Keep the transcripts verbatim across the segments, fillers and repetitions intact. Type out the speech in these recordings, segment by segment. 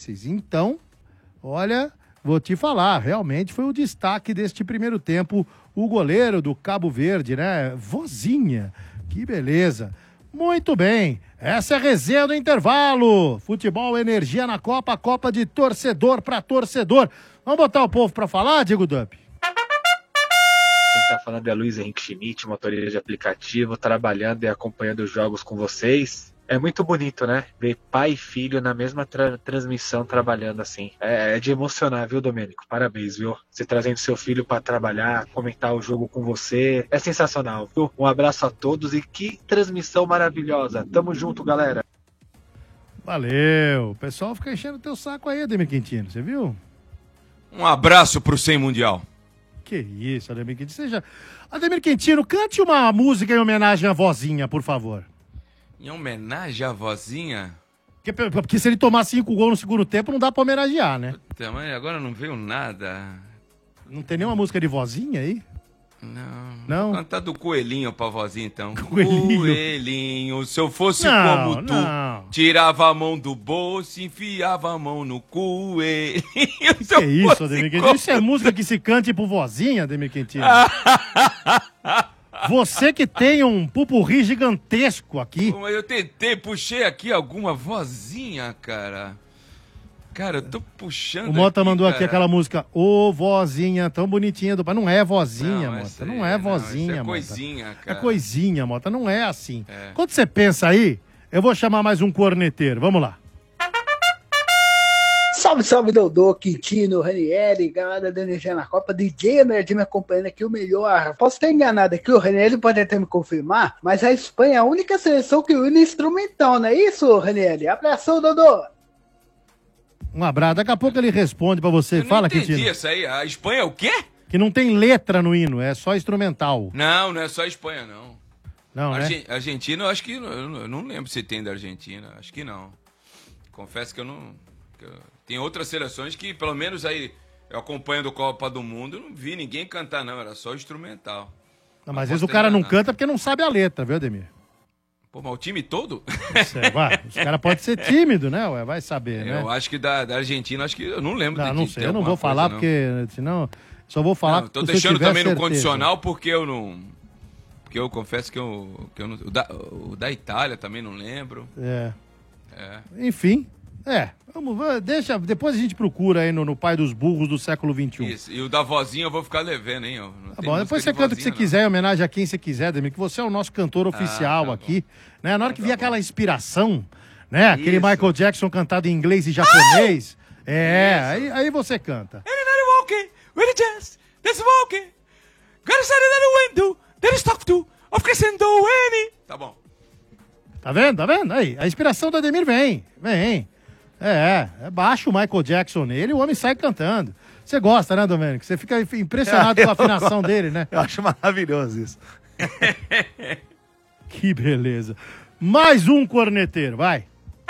difíceis. Então, olha, vou te falar, realmente foi o destaque deste primeiro tempo, o goleiro do Cabo Verde, né? Vozinha, que beleza. Muito bem, essa é a resenha do intervalo. Futebol, energia na Copa, Copa de torcedor para torcedor. Vamos botar o povo para falar, Diego Dupp? Quem tá falando é Luiz Henrique Schmidt, motorista de aplicativo, trabalhando e acompanhando os jogos com vocês. É muito bonito, né? Ver pai e filho na mesma tra- transmissão trabalhando assim. É, é de emocionar, viu, Domênico? Parabéns, viu? Você trazendo seu filho para trabalhar, comentar o jogo com você. É sensacional, viu? Um abraço a todos e que transmissão maravilhosa. Tamo junto, galera. Valeu. O pessoal fica enchendo teu saco aí, Ademir Quintino, você viu? Um abraço pro cem Mundial. Que isso, Ademir Quintino. Seja... Ademir Quintino, cante uma música em homenagem à vozinha, por favor. Em homenagem à vozinha? Porque, porque se ele tomar cinco gols no segundo tempo, não dá pra homenagear, né? Puta, mas agora não veio nada. Não tem nenhuma música de vozinha aí? Não. Não? Vou cantar do Coelhinho pra vozinha, então. Coelhinho. Coelhinho, se eu fosse Não, como tu, não. tirava a mão do bolso, enfiava a mão no coelhinho. Que é isso, Ademir Quintino? Isso é música que se cante por vozinha, Ademir Quintino? Você que tem um pupurri gigantesco aqui. Pô, mas eu tentei, puxei aqui alguma vozinha, cara. Cara, eu tô puxando. O Mota aqui, mandou cara. aqui aquela música, ô vozinha, tão bonitinha do pai. Não é vozinha, Não, Mota. essa Não aí, é não, vozinha, isso é Mota. coisinha, cara. É coisinha, Mota. Não é assim. É. Quando você pensa aí, eu vou chamar mais um corneteiro. Vamos lá. Salve, salve, Dodô, Quintino, Ranieri, galera da Energia na Copa, D J Nerd me acompanhando aqui, o melhor. Posso estar enganado aqui, o Ranieri pode até me confirmar, mas a Espanha é a única seleção que une instrumental, não é isso, Ranieri? Abração, Dodô! Um abraço. Daqui a pouco ele responde pra você. Eu não Fala, entendi Quintino. isso aí. A Espanha é o quê? Que não tem letra no hino, é só instrumental. Não, não é só a Espanha, não. Não, né? Argen- Argentina, eu acho que... Eu não, eu não lembro se tem da Argentina. Acho que não. Confesso que eu não... que eu- Tem outras seleções que, pelo menos aí, eu acompanhando a Copa do Mundo, eu não vi ninguém cantar, não. Era só instrumental. Não, mas às posso vezes o ter cara não enganado. canta porque não sabe a letra, viu, Ademir? Pô, mas o time todo? Cê, vai, os caras podem ser tímidos, né? Ué, vai saber, né? Eu acho que da, da Argentina, acho que eu não lembro Não, de não de sei, ter eu não alguma vou falar coisa, não. porque, senão, só vou falar Não, tô se eu deixando tiver também no certeza. condicional porque eu não... Porque eu confesso que eu, que eu não... O da, o da Itália também não lembro. É. É. Enfim, é, vamos, va- deixa, depois a gente procura aí no, no Pai dos Burros do século vinte e um. Isso. E o da vozinha eu vou ficar devendo, hein? Eu não Tá tenho bom, música depois de você canta o que você vozinha, não. quiser, em homenagem a quem você quiser, Ademir, que você é o nosso cantor oficial tá aqui, né? Na hora que Tá vier bom. aquela inspiração, né? Aquele Isso. Michael Jackson cantado em inglês e japonês, é, aí, aí você canta. Anybody walking with a chance, that's walking. Gotta stand in the window, that is talk to, of crescendo any. Tá bom. Tá vendo? Tá vendo? Aí, a inspiração do Ademir vem, vem. É, é baixo o Michael Jackson nele e o homem sai cantando. Você gosta, né, Domênico? Você fica impressionado com a afinação dele, né? Eu acho maravilhoso isso. Que beleza. Mais um corneteiro, vai.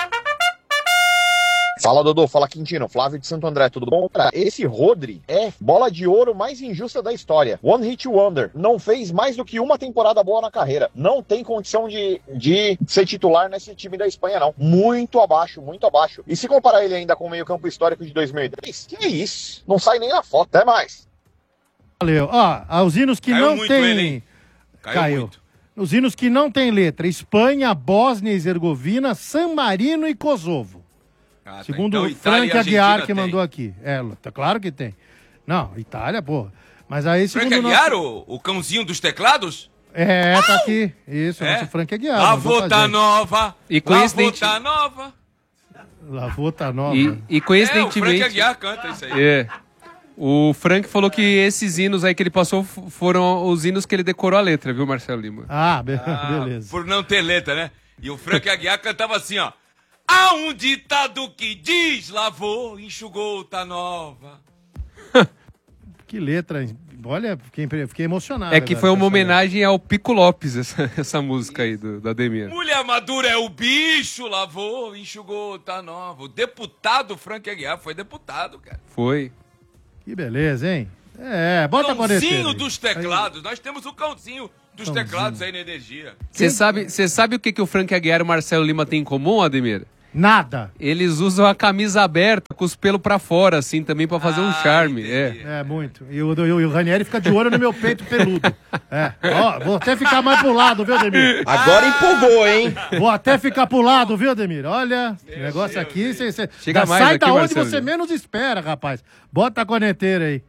Fala, Dodô. Fala, Quintino. Flávio de Santo André, tudo bom? Cara, esse Rodri é bola de ouro mais injusta da história. One hit wonder. Não fez mais do que uma temporada boa na carreira. Não tem condição de, de ser titular nesse time da Espanha, não. Muito abaixo, muito abaixo. E se comparar ele ainda com o meio-campo histórico de dois mil e dez, que é isso? Não sai nem na foto. Até mais. Valeu. Ó, aos hinos que Caiu não muito tem... ele, hein? Caiu muito. Os hinos que não tem letra. Espanha, Bósnia e Herzegovina, San Marino e Kosovo. Ah, tá. Segundo Então, o Itália Frank e Aguiar Argentina que tem. mandou aqui. É, tá claro que tem. Não, Itália, porra. Mas aí, Frank segundo o Aguiar, nosso... o, o cãozinho dos teclados? É, tá aqui. Isso, É? nosso Frank Aguiar. Lavô mandou pra tá gente. nova. E Lavô coincidente- tá nova. Lavô tá nova. E, e É, o Frank coincidentemente, Aguiar canta isso aí. é, o Frank falou que esses hinos aí que ele passou f- foram os hinos que ele decorou a letra, viu, Marcelo Lima? Ah, be- Ah, beleza. por não ter letra, né? E o Frank Aguiar cantava assim, ó. Há um ditado que diz, lavou, enxugou, tá nova. Que letra. Olha, fiquei, fiquei emocionado. É que agora foi com uma essa homenagem ao Pico Lopes, essa, essa música aí do, do Ademir. Mulher madura é o bicho, lavou, enxugou, tá nova. O deputado Frank Aguiar foi deputado, cara. Foi. letra. Que beleza, hein? É, bota a corneteira Cãozinho aí. dos teclados. Nós temos o cãozinho dos Cãozinho. teclados aí na energia. Você sabe, você sabe o que, que o Frank Aguiar e o Marcelo Lima têm em comum, Ademir? Nada. Eles usam a camisa aberta com os pelos pra fora, assim, também pra fazer um Ah, charme. entendi. É. É, muito. E o, e o Ranieri fica de olho no meu peito peludo. É. Ó, vou até ficar mais pro lado, viu, Ademir? Agora empolgou, hein? Vou até ficar pro lado, viu, Ademir? Olha, o negócio aqui, cê, cê, Chega da- mais sai aqui, da onde Marcelo. você menos espera, rapaz. Bota a corneteira aí.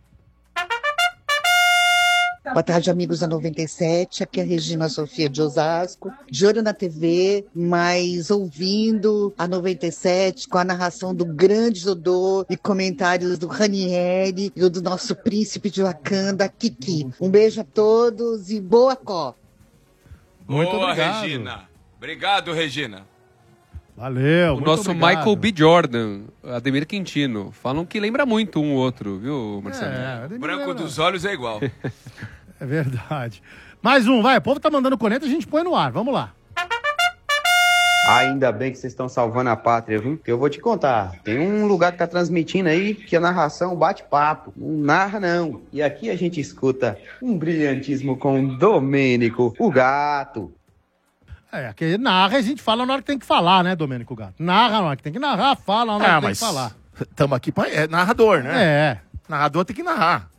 Boa tarde, amigos da noventa e sete. Aqui é a Regina Sofia de Osasco. De olho na T V, mas ouvindo a noventa e sete com a narração do grande Dodô e comentários do Ranieri e do nosso príncipe de Wakanda, Kiki. Um beijo a todos e boa Copa. Muito Boa, obrigado. Regina. Obrigado, Regina. Valeu, O muito nosso obrigado. Michael B. Jordan, Ademir Quintino. Falam que lembra muito um outro, viu, Marcelo? É, Ademir Branco lembra- dos olhos é igual. É verdade. Mais um, vai. O povo tá mandando corneta, a gente põe no ar. Vamos lá. Ainda bem que vocês estão salvando a pátria, viu? Eu vou te contar. Tem um lugar que tá transmitindo aí que a narração bate papo. Não narra, não. E aqui a gente escuta um brilhantismo com Domênico, o gato. É, aqui narra, a gente fala na hora que tem que falar, né, Domênico Gato? Narra na hora que tem que narrar, fala na hora Ah, que tem mas que falar. estamos aqui pra... É narrador, né? É, Narrador tem que narrar.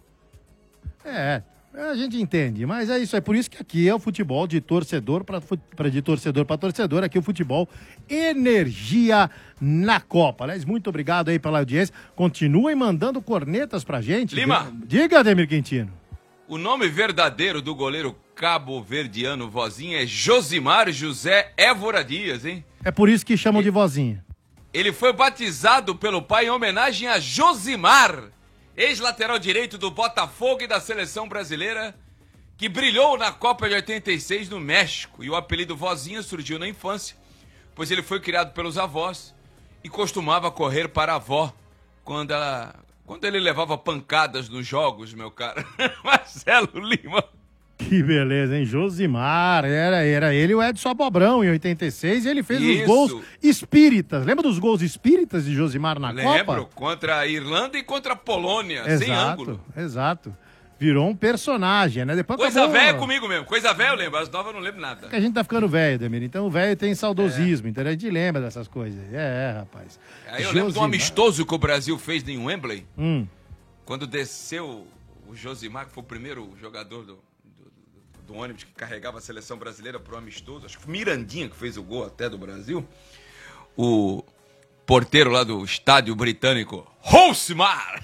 é. A gente entende, mas é isso, é por isso que aqui é o futebol de torcedor para de torcedor para torcedor, aqui é o futebol energia na Copa. Aliás, muito obrigado aí pela audiência. Continuem mandando cornetas pra gente. Lima. Diga, Ademir Quintino. O nome verdadeiro do goleiro cabo-verdiano Vozinha é Josimar José Évora Dias, hein? É por isso que chamam de vozinha. Ele foi batizado pelo pai em homenagem a Josimar, ex-lateral direito do Botafogo e da seleção brasileira, que brilhou na Copa de oitenta e seis no México. E o apelido Vozinha surgiu na infância, pois ele foi criado pelos avós e costumava correr para a avó quando, ela, quando ele levava pancadas nos jogos, meu cara. Marcelo Lima. Que beleza, hein? Josimar, era, era ele e o Edson Abobrão em oitenta e seis, e ele fez Isso. os gols espíritas. Lembra dos gols espíritas de Josimar na Lembro, Copa? contra a Irlanda e contra a Polônia, sem ângulo. Exato, exato. Virou um personagem, né? Depois Coisa acabou- velha comigo mesmo, coisa velha eu lembro, as novas eu não lembro nada. Porque a gente tá ficando velho, Demir. Então o velho tem saudosismo, então a gente lembra dessas coisas. É, é, rapaz. Aí eu lembro de um Josimar. amistoso que o Brasil fez em Wembley, Hum. quando desceu o Josimar, que foi o primeiro jogador do, do, do ônibus que carregava a seleção brasileira pro amistoso, acho que foi Mirandinha que fez o gol até do Brasil, o porteiro lá do estádio britânico, Josimar!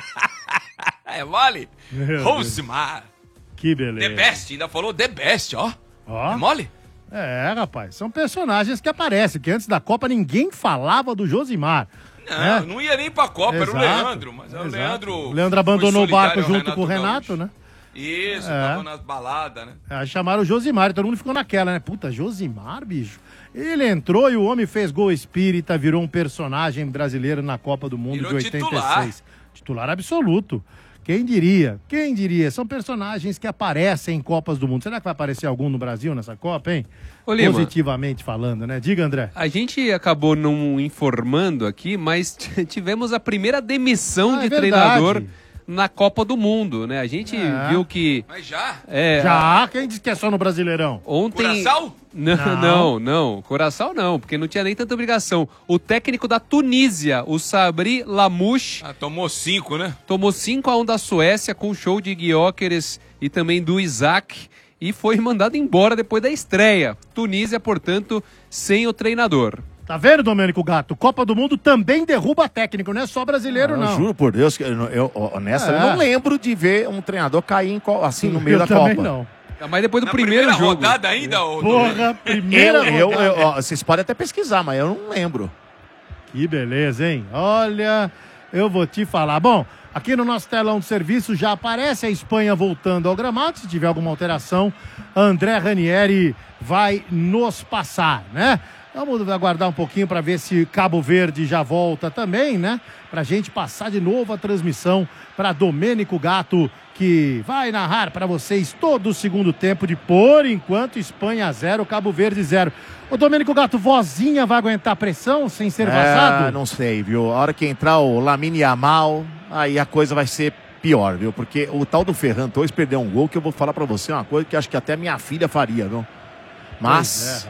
É mole? Meu Josimar! Que The beleza. best, ainda falou the best, ó. Ó. É mole? É, rapaz. São personagens que aparecem, que antes da Copa ninguém falava do Josimar. Não, né? não ia nem pra Copa, era o Exato, Leandro, mas é o exato. Leandro. O Leandro abandonou o foi barco solidário ao junto com o Renato, Gaúcho. né? Isso, É. tava nas baladas, né? Aí chamaram o Josimar, e todo mundo ficou naquela, né? Puta, Josimar, bicho. Ele entrou e o homem fez gol espírita, virou um personagem brasileiro na Copa do Mundo Virou de oitenta e seis. titular. Titular absoluto. Quem diria? Quem diria? São personagens que aparecem em Copas do Mundo. Será que vai aparecer algum no Brasil nessa Copa, hein? Ô, Lima. Positivamente falando, né? Diga, André. A gente acabou não informando aqui, mas t- tivemos a primeira demissão Ah, é de verdade. treinador na Copa do Mundo, né? A gente É. viu que... Mas já? É, Já, quem disse que é só no Brasileirão? Ontem... Curaçao? Não, Não. não, não. Curaçao não, porque não tinha nem tanta obrigação. O técnico da Tunísia, o Sabri Lamouche, Ah, tomou cinco, né? tomou cinco a um da Suécia com o show de Gyökeres e também do Isaac e foi mandado embora depois da estreia. Tunísia, portanto, sem o treinador. Tá vendo, Domênico Gato? Copa do Mundo também derruba técnico, não é só brasileiro, Eu não. juro por Deus que eu, eu, eu- nessa É. eu não lembro de ver um treinador cair em co- assim no meio Eu da também Copa. não. Mas depois do Na primeiro primeira jogo. rodada ainda, ô Porra, primeira Eu, eu, rodada. eu- ó, vocês podem até pesquisar, mas eu não lembro. Que beleza, hein? Olha, eu vou te falar. Bom, aqui no nosso telão de serviço já aparece a Espanha voltando ao gramado. Se tiver alguma alteração, André Ranieri vai nos passar, né? Vamos aguardar um pouquinho para ver se Cabo Verde já volta também, né? Pra gente passar de novo a transmissão para Domênico Gato, que vai narrar para vocês todo o segundo tempo de, por enquanto, Espanha zero, Cabo Verde zero. Ô, Domênico Gato, vozinha vai aguentar pressão sem ser É, vazado? não sei, viu? A hora que entrar o Lamine Yamal, aí a coisa vai ser pior, viu? Porque o tal do Ferran Torres perdeu um gol que eu vou falar pra você uma coisa que acho que até minha filha faria, viu? Mas Pois é, rapaz.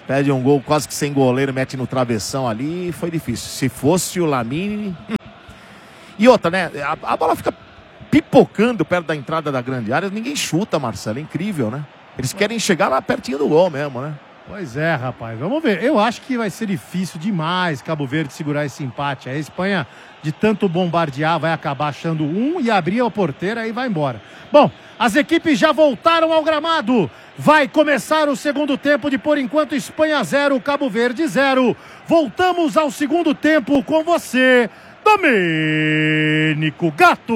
Pede um gol quase que sem goleiro, mete no travessão ali, foi difícil. Se fosse o Lamine... E outra, né? A, a bola fica pipocando perto da entrada da grande área, ninguém chuta, Marcelo, é incrível, né? Eles querem chegar lá pertinho do gol mesmo, né? Pois é, rapaz, vamos ver. Eu acho que vai ser difícil demais Cabo Verde segurar esse empate. A Espanha, de tanto bombardear, vai acabar achando um e abrir a porteira e vai embora. Bom, as equipes já voltaram ao gramado. Vai começar o segundo tempo de, por enquanto, Espanha zero, Cabo Verde zero. Voltamos ao segundo tempo com você, Domênico Gato.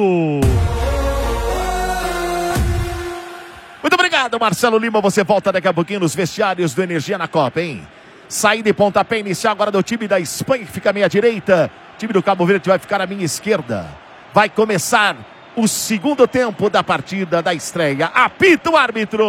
Muito obrigado, Marcelo Lima. Você volta daqui a pouquinho nos vestiários do Energia na Copa, hein? Saída e pontapé inicial agora do time da Espanha, que fica à minha direita. O time do Cabo Verde vai ficar à minha esquerda. Vai começar o segundo tempo da partida da estreia. Apita o árbitro!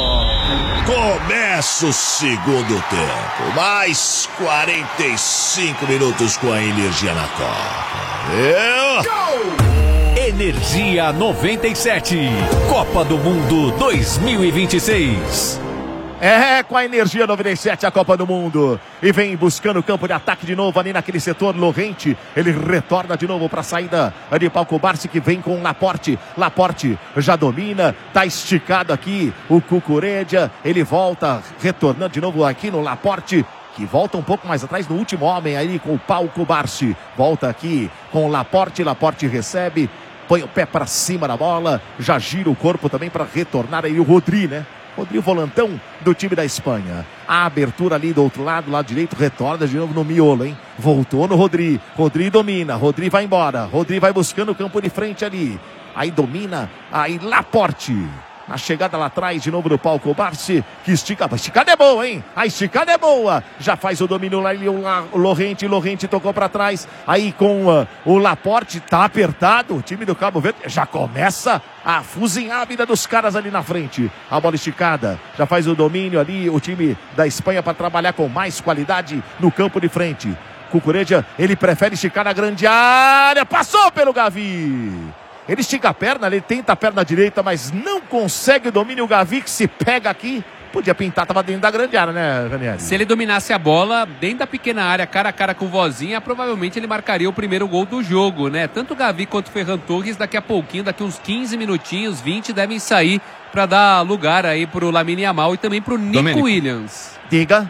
Começa o segundo tempo. Mais quarenta e cinco minutos com a Energia na Copa. Eu... Energia noventa e sete, Copa do Mundo dois mil e vinte e seis. É, com a Energia noventa e sete, a Copa do Mundo. E vem buscando o campo de ataque de novo ali naquele setor Lorente. Ele retorna de novo para a saída de Paulo Barsi, que vem com Laporte. Laporte já domina, tá esticado aqui o Cucuredia. Ele volta, retornando de novo aqui no Laporte, que volta um pouco mais atrás no último homem aí com o Paulo Barsi. Volta aqui com o Laporte, Laporte recebe, põe o pé para cima da bola, já gira o corpo também para retornar aí o Rodri, né? Rodri, volantão do time da Espanha. A abertura ali do outro lado, lado direito, retorna de novo no miolo, hein? Voltou no Rodri. Rodri domina, Rodri vai embora. Rodri vai buscando o campo de frente ali. Aí domina, aí Laporte. Na chegada lá atrás, de novo do Paulo Barsi, que estica. A esticada é boa, hein? A esticada é boa. Já faz o domínio lá, o Lorente, Lorente tocou para trás. Aí com uh, o Laporte, tá apertado. O time do Cabo Verde já começa a fuzinhar a vida dos caras ali na frente. A bola esticada, já faz o domínio ali. O time da Espanha para trabalhar com mais qualidade no campo de frente. Cucuredia, ele prefere esticar na grande área. Passou pelo Gavi. Ele estica a perna, ele tenta a perna direita, mas não consegue o domínio. O Gavi que se pega aqui, podia pintar, tava dentro da grande área, né, Ranieri? Se ele dominasse a bola dentro da pequena área, cara a cara com o Vozinha, provavelmente ele marcaria o primeiro gol do jogo, né? Tanto o Gavi quanto o Ferran Torres, daqui a pouquinho, daqui uns quinze minutinhos, vinte, devem sair para dar lugar aí pro Lamine Yamal e também pro Nico Domênico. Williams. Diga.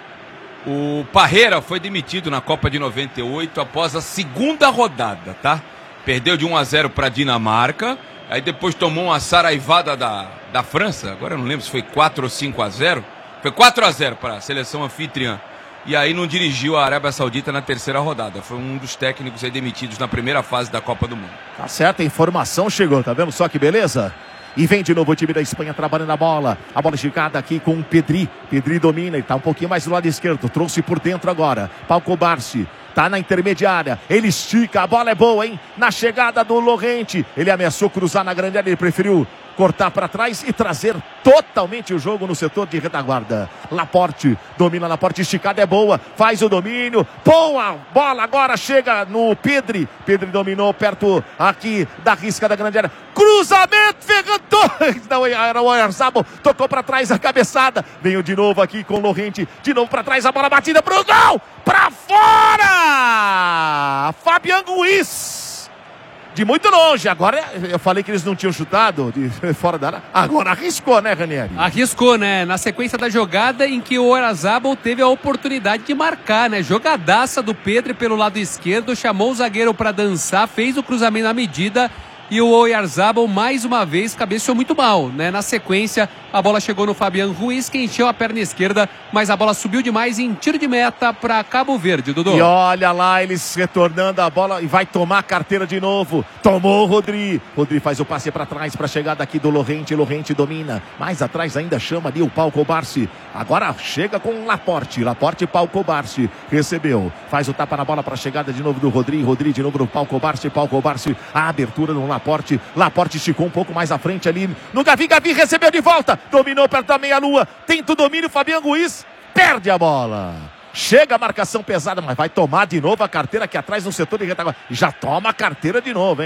O Parreira foi demitido na Copa de noventa e oito após a segunda rodada, tá? Perdeu de um a zero para a Dinamarca, aí depois tomou uma saraivada da, da França, agora eu não lembro se foi quatro ou cinco a zero, foi quatro a zero para a seleção anfitriã, e aí não dirigiu a Arábia Saudita na terceira rodada, foi um dos técnicos aí demitidos na primeira fase da Copa do Mundo. Tá certo, a informação chegou, tá vendo só que beleza? E vem de novo o time da Espanha trabalhando a bola. A bola esticada aqui com o Pedri. Pedri domina, ele tá um pouquinho mais do lado esquerdo. Trouxe por dentro agora. Paulo Barsi. Tá na intermediária. Ele estica. A bola é boa, hein? Na chegada do Lorente. Ele ameaçou cruzar na grande área. Ele preferiu cortar para trás e trazer totalmente o jogo no setor de retaguarda. Laporte, domina Laporte, esticada é boa, faz o domínio, boa bola, agora chega no Pedri, Pedri dominou perto aqui da risca da grande área, cruzamento, Ferran Torres, não era o Oyarzabal, tocou para trás a cabeçada, veio de novo aqui com o Lorente, de novo para trás, a bola batida pro gol, para fora, Fabián Ruiz. De muito longe, agora eu falei que eles não tinham chutado de fora da área, agora arriscou, né, Ranieri? Arriscou, né? Na sequência da jogada em que o Oyarzabal teve a oportunidade de marcar, né? Jogadaça do Pedro pelo lado esquerdo, chamou o zagueiro para dançar, fez o cruzamento na medida e o Oyarzabal mais uma vez cabeceou muito mal, né? Na sequência, a bola chegou no Fabián Ruiz, que encheu a perna esquerda, mas a bola subiu demais em tiro de meta para Cabo Verde, Dudu. E olha lá, eles retornando a bola e vai tomar a carteira de novo. Tomou o Rodri. Rodri faz o passe para trás para a chegada aqui do Lorente. Lorente domina. Mais atrás ainda chama ali o Paulo Barsi. Agora chega com o Laporte. Laporte e Paulo Barsi. Recebeu. Faz o tapa na bola para a chegada de novo do Rodri. Rodri de novo no Paulo Barsi. Paulo Barsi. A abertura no Laporte. Laporte esticou um pouco mais à frente ali no Gavi. Gavi recebeu de volta. Dominou perto da meia-lua. Tenta o domínio. Fabián Ruiz perde a bola. Chega a marcação pesada, mas vai tomar de novo a carteira aqui atrás no setor de retaguarda. Já toma a carteira de novo, hein?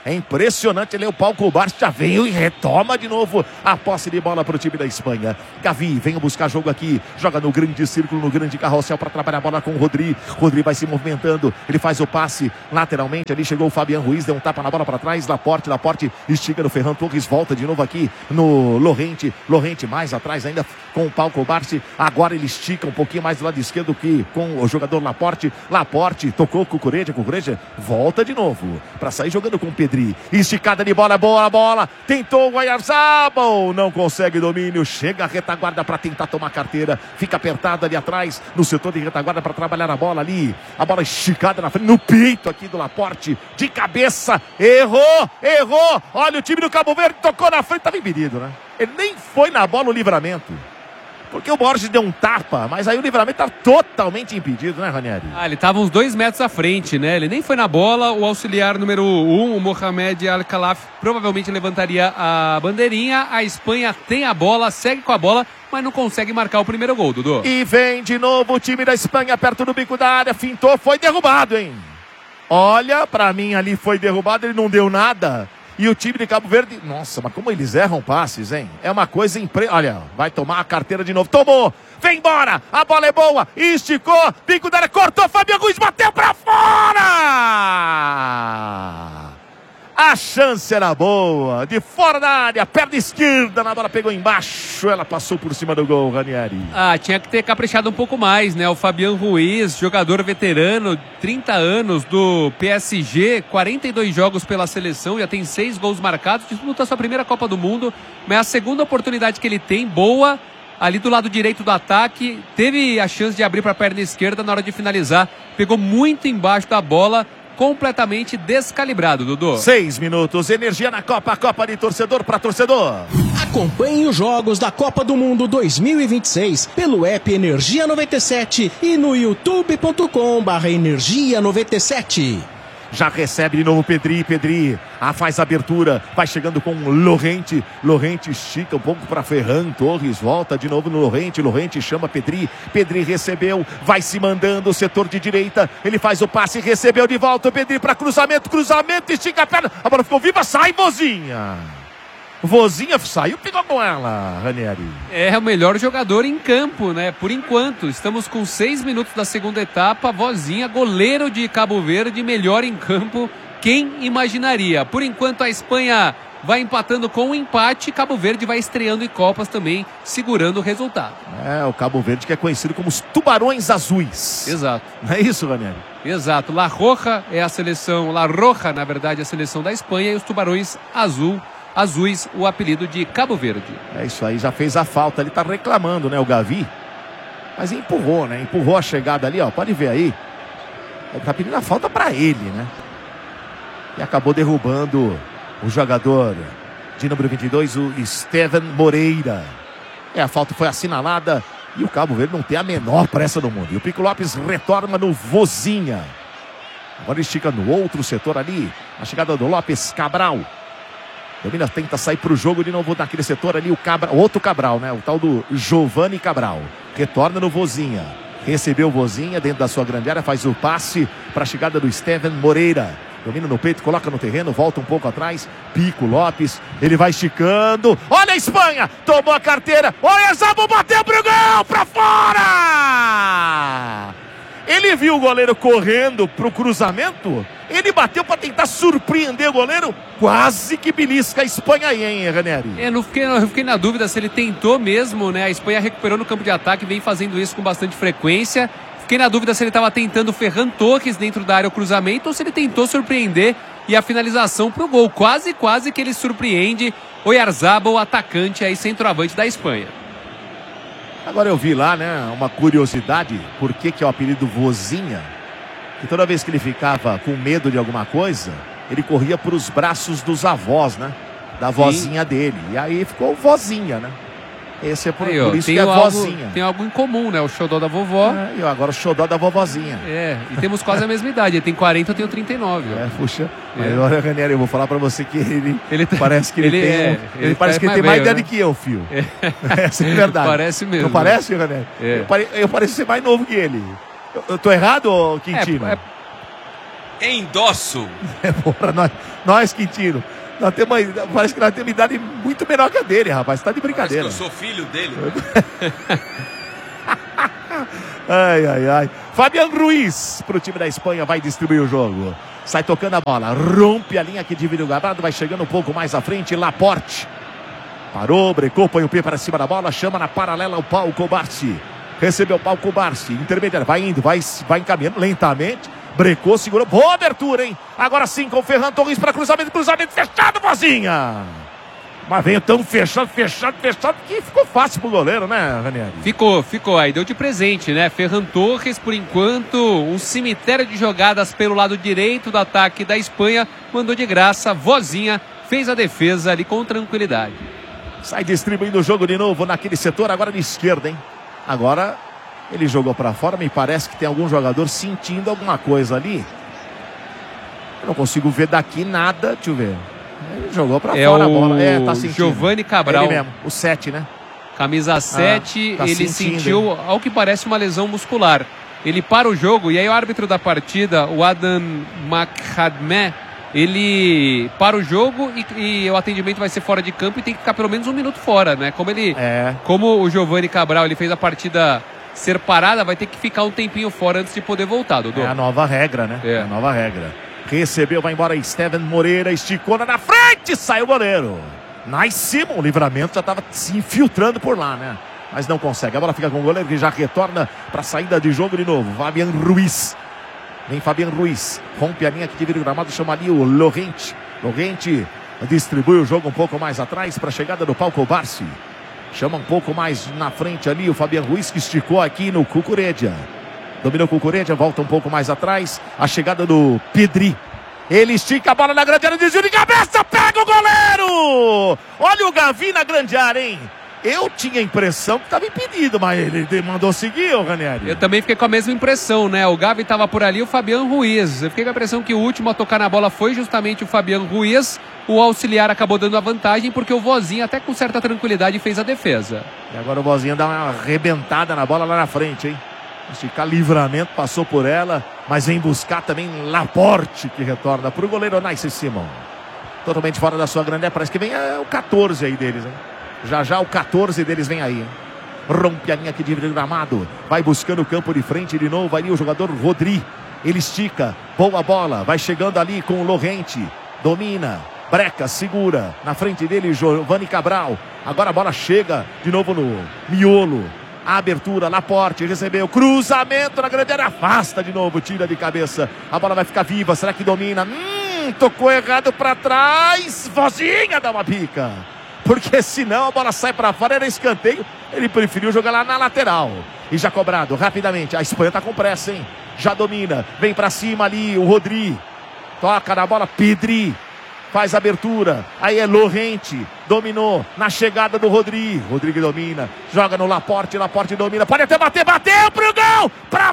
É impressionante, ele é o Pau Barça, já veio e retoma de novo a posse de bola para o time da Espanha. Gavi, vem buscar jogo aqui, joga no grande círculo, no grande carrossel para trabalhar a bola com o Rodri. Rodri vai se movimentando, ele faz o passe lateralmente, ali chegou o Fabian Ruiz, deu um tapa na bola para trás, Laporte, Laporte estiga no Ferran Torres, volta de novo aqui no Lorente, Lorente mais atrás ainda com o Pau Barça. Agora ele estica um pouquinho mais do lado esquerdo que com o jogador Laporte. Laporte tocou com o Cucureja, Cucureja volta de novo para sair jogando com o Pedri. Esticada de bola, boa bola, tentou o Oyarzabal, não consegue domínio, chega a retaguarda para tentar tomar carteira, fica apertado ali atrás, no setor de retaguarda para trabalhar a bola ali, a bola esticada na frente, no peito aqui do Laporte, de cabeça, errou, errou, olha o time do Cabo Verde, tocou na frente, estava impedido, né? Ele nem foi na bola o livramento. Porque o Borges deu um tapa, mas aí o livramento tá totalmente impedido, né, Ranieri? Ah, ele tava uns dois metros à frente, né? Ele nem foi na bola. O auxiliar número um, o Mohamed Al-Khalaf, provavelmente levantaria a bandeirinha. A Espanha tem a bola, segue com a bola, mas não consegue marcar o primeiro gol, Dudu. E vem de novo o time da Espanha perto do bico da área, fintou, foi derrubado, hein? Olha, pra mim ali foi derrubado, ele não deu nada. E o time de Cabo Verde, nossa, mas como eles erram passes, hein? É uma coisa impre... Olha, vai tomar a carteira de novo. Tomou! Vem embora! A bola é boa! Esticou! Bico da área, cortou! Fabian Ruiz bateu pra fora! A chance era boa, de fora da área, perna esquerda, na bola pegou embaixo, ela passou por cima do gol, Ranieri. Ah, tinha que ter caprichado um pouco mais, né? O Fabian Ruiz, jogador veterano, trinta anos, do P S G, quarenta e dois jogos pela seleção, já tem seis gols marcados, disputa sua primeira Copa do Mundo, mas a segunda oportunidade que ele tem, boa, ali do lado direito do ataque, teve a chance de abrir para a perna esquerda na hora de finalizar, pegou muito embaixo da bola, completamente descalibrado, Dudu. Seis minutos, energia na Copa, Copa de torcedor para torcedor. Acompanhe os jogos da Copa do Mundo dois mil e vinte e seis pelo app Energia noventa e sete e no youtube ponto com barra Energia noventa e sete. Já recebe de novo o Pedri, Pedri ah, faz a abertura, vai chegando com Lorente, Lorente estica um pouco para Ferran Torres, volta de novo no Lorente, Lorente chama Pedri, Pedri recebeu, vai se mandando, setor de direita, ele faz o passe, recebeu de volta o Pedri para cruzamento, cruzamento, estica a perna, a bola ficou viva, sai Vozinha. Vozinha saiu, pegou com ela, Ranieri. É o melhor jogador em campo, né? Por enquanto, estamos com seis minutos da segunda etapa. Vozinha, goleiro de Cabo Verde, melhor em campo. Quem imaginaria? Por enquanto, a Espanha vai empatando com um empate. Cabo Verde vai estreando em Copas também, segurando o resultado. É, o Cabo Verde que é conhecido como os Tubarões Azuis. Exato. Não é isso, Ranieri? Exato. La Roja é a seleção, La Roja, na verdade, é a seleção da Espanha, e os Tubarões Azul. Azuis, o apelido de Cabo Verde. É isso aí, já fez a falta, ele tá reclamando, né, o Gavi, mas empurrou, né, empurrou a chegada ali, ó, pode ver aí, ele tá pedindo a falta pra ele, né, e acabou derrubando o jogador de número vinte e dois, o Steven Moreira. É, a falta foi assinalada e o Cabo Verde não tem a menor pressa do mundo, e o Pico Lopes retorna no Vozinha, agora estica no outro setor ali, a chegada do Lopes Cabral. Domina, tenta sair para o jogo de novo naquele setor ali, o Cabral, outro Cabral, né? O tal do Giovanni Cabral. Retorna no Vozinha. Recebeu o Vozinha dentro da sua grande área, faz o passe para a chegada do Steven Moreira. Domina no peito, coloca no terreno, volta um pouco atrás. Pico Lopes, ele vai esticando. Olha a Espanha, tomou a carteira. Olha, Zabo bateu pro gol, para fora! Ele viu o goleiro correndo pro cruzamento, ele bateu para tentar surpreender o goleiro, quase que belisca a Espanha aí, hein, Ranieri? É, não fiquei, eu fiquei na dúvida se ele tentou mesmo, né? A Espanha recuperou no campo de ataque, vem fazendo isso com bastante frequência. Fiquei na dúvida se ele estava tentando Ferran Torres dentro da área o cruzamento ou se ele tentou surpreender e a finalização pro gol. Quase, quase que ele surpreende Oyarzabal, o atacante aí, centroavante da Espanha. Agora eu vi lá, né, uma curiosidade, por que que é o apelido Vozinha? Que toda vez que ele ficava com medo de alguma coisa, ele corria para os braços dos avós, né? Da vozinha dele. E aí ficou Vozinha, né? Esse é por, aí, ó, por isso tem que é algo, Vozinha. Tem algo em comum, né? O xodó da vovó. É, e agora o xodó da vovozinha. É, e temos quase a mesma idade. Ele tem quarenta, eu tenho trinta e nove. Ó. É, puxa. É. Mas olha, Ranieri, eu vou falar pra você que ele, ele parece que ele, ele tem, é, um, ele, ele parece que ele tem mais idade, né, que eu, filho. É. Essa é verdade. Parece mesmo. Não parece, Ranieri? É. Eu, pare, eu pareço ser mais novo que ele. Eu, eu tô errado, Quintino? É, é... Endosso. É, porra, nós, nós Quintino. Nós temos, parece que nós temos idade muito menor que a dele, rapaz. Você tá de brincadeira. Parece que eu sou filho dele. Ai, ai, ai. Fabián Ruiz pro time da Espanha, vai distribuir o jogo. Sai tocando a bola, rompe a linha que divide o gramado, vai chegando um pouco mais à frente, Laporte. Parou, brecou, põe o pé para cima da bola, chama na paralela o Pau Kubarsi. Recebeu o Pau Kubarsi, intermediário, vai indo, vai, vai encaminhando lentamente. Brecou, segurou, boa abertura, hein? Agora sim com o Ferran Torres para cruzamento, cruzamento fechado, Vozinha. Mas veio tão fechado, fechado, fechado, que ficou fácil pro goleiro, né, Ranieri? Ficou, ficou. Aí deu de presente, né? Ferran Torres, por enquanto, um cemitério de jogadas pelo lado direito do ataque da Espanha. Mandou de graça, Vozinha fez a defesa ali com tranquilidade. Sai distribuindo o jogo de novo naquele setor, agora de esquerda, hein? Agora ele jogou pra fora, me parece que tem algum jogador sentindo alguma coisa ali. Eu não consigo ver daqui nada, deixa eu ver. Ele jogou pra é fora o... a bola. É, tá sentindo. Giovanni Cabral. Ele mesmo, o sete, né? Camisa sete, ah, tá ele sentindo, sentiu, hein? ao que parece, uma lesão muscular. Ele para o jogo e aí o árbitro da partida, o Adam Makhadmeh, ele para o jogo e, e o atendimento vai ser fora de campo e tem que ficar pelo menos um minuto fora, né? Como ele, é. como o Giovanni Cabral, ele fez a partida ser parada, vai ter que ficar um tempinho fora antes de poder voltar, Dodô. É a nova regra, né? É, é a nova regra. Recebeu, vai embora Steven Moreira, esticou na frente, sai o goleiro. Nice, o livramento já estava se infiltrando por lá, né? Mas não consegue. A bola fica com o goleiro que já retorna para a saída de jogo de novo. Fabián Ruiz. Vem Fabián Ruiz. Rompe a linha que divide o gramado, chama ali o Lorente. Lorente distribui o jogo um pouco mais atrás para a chegada do Pau Kubarsi. Chama um pouco mais na frente ali o Fabián Ruiz, que esticou aqui no Cucurella. Dominou o Cucurella, volta um pouco mais atrás. A chegada do Pedri. Ele estica a bola na grande área, desvio de cabeça, pega o goleiro! Olha o Gavi na grande área, hein? Eu tinha a impressão que estava impedido, mas ele mandou seguir, ô Ranieri. Eu também fiquei com a mesma impressão, né? O Gavi estava por ali, o Fabián Ruiz. Eu fiquei com a impressão que o último a tocar na bola foi justamente o Fabián Ruiz. O auxiliar acabou dando a vantagem porque o Vozinha, até com certa tranquilidade, fez a defesa. E agora o Vozinha dá uma arrebentada na bola lá na frente, hein? Esticar livramento, passou por ela, mas vem buscar também Laporte, que retorna para o goleiro Nice Simon. Totalmente fora da sua grande, parece que vem é, o catorze aí deles, hein? Já já o catorze deles vem aí, hein? Rompe a linha que divide o gramado, vai buscando o campo de frente de novo, ali o jogador Rodri, ele estica, boa bola, vai chegando ali com o Lorente, domina, breca, segura, na frente dele Giovanni Cabral, agora a bola chega de novo no miolo. A abertura, Laporte, recebeu, cruzamento na grande área, afasta de novo, tira de cabeça, a bola vai ficar viva, será que domina? Hum, tocou errado para trás, Vozinha dá uma pica, porque senão a bola sai para fora, era escanteio, ele preferiu jogar lá na lateral, e já cobrado, rapidamente, a Espanha tá com pressa, hein, já domina, vem para cima ali, o Rodri, toca na bola, Pedri, faz a abertura, aí é Lorente, dominou na chegada do Rodri, Rodrigo domina, joga no Laporte, Laporte domina, pode até bater, bateu pro gol, pra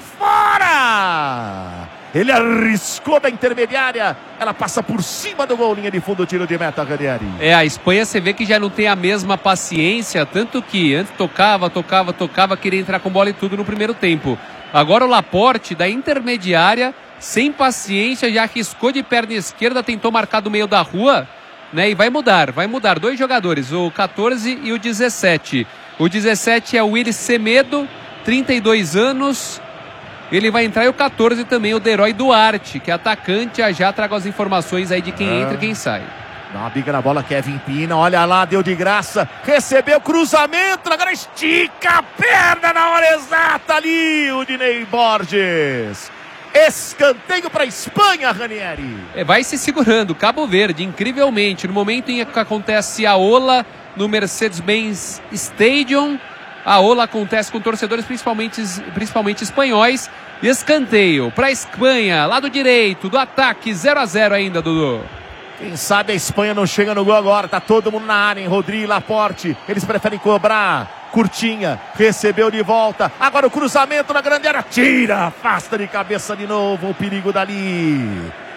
fora! Ele arriscou da intermediária, ela passa por cima do gol, linha de fundo, tiro de meta, Ranieri. É, a Espanha você vê que já não tem a mesma paciência, tanto que antes tocava, tocava, tocava, queria entrar com bola e tudo no primeiro tempo. Agora o Laporte, da intermediária, sem paciência, já arriscou de perna esquerda, tentou marcar do meio da rua, né? E vai mudar, vai mudar. Dois jogadores, o catorze e o dezessete. O dezessete é o Willy Semedo, trinta e dois anos. Ele vai entrar, e o catorze também, o Deroy Duarte, que é atacante. Já já trago as informações aí de quem é. entra e quem sai. Dá uma bica na bola, Kevin Pina, olha lá, deu de graça, recebeu cruzamento, agora estica a perna na hora exata ali, o Dinei Borges. Escanteio para a Espanha, Ranieri. É, vai se segurando, Cabo Verde, incrivelmente. No momento em que acontece a ola no Mercedes-Benz Stadium, a ola acontece com torcedores principalmente, principalmente espanhóis. Escanteio para a Espanha, lado direito do ataque, zero a zero ainda, Dudu. Quem sabe a Espanha não chega no gol agora, tá todo mundo na área, hein? Rodrigo, Laporte, eles preferem cobrar. Curtinha, recebeu de volta, agora o cruzamento na grande área, tira, afasta de cabeça de novo, o perigo dali.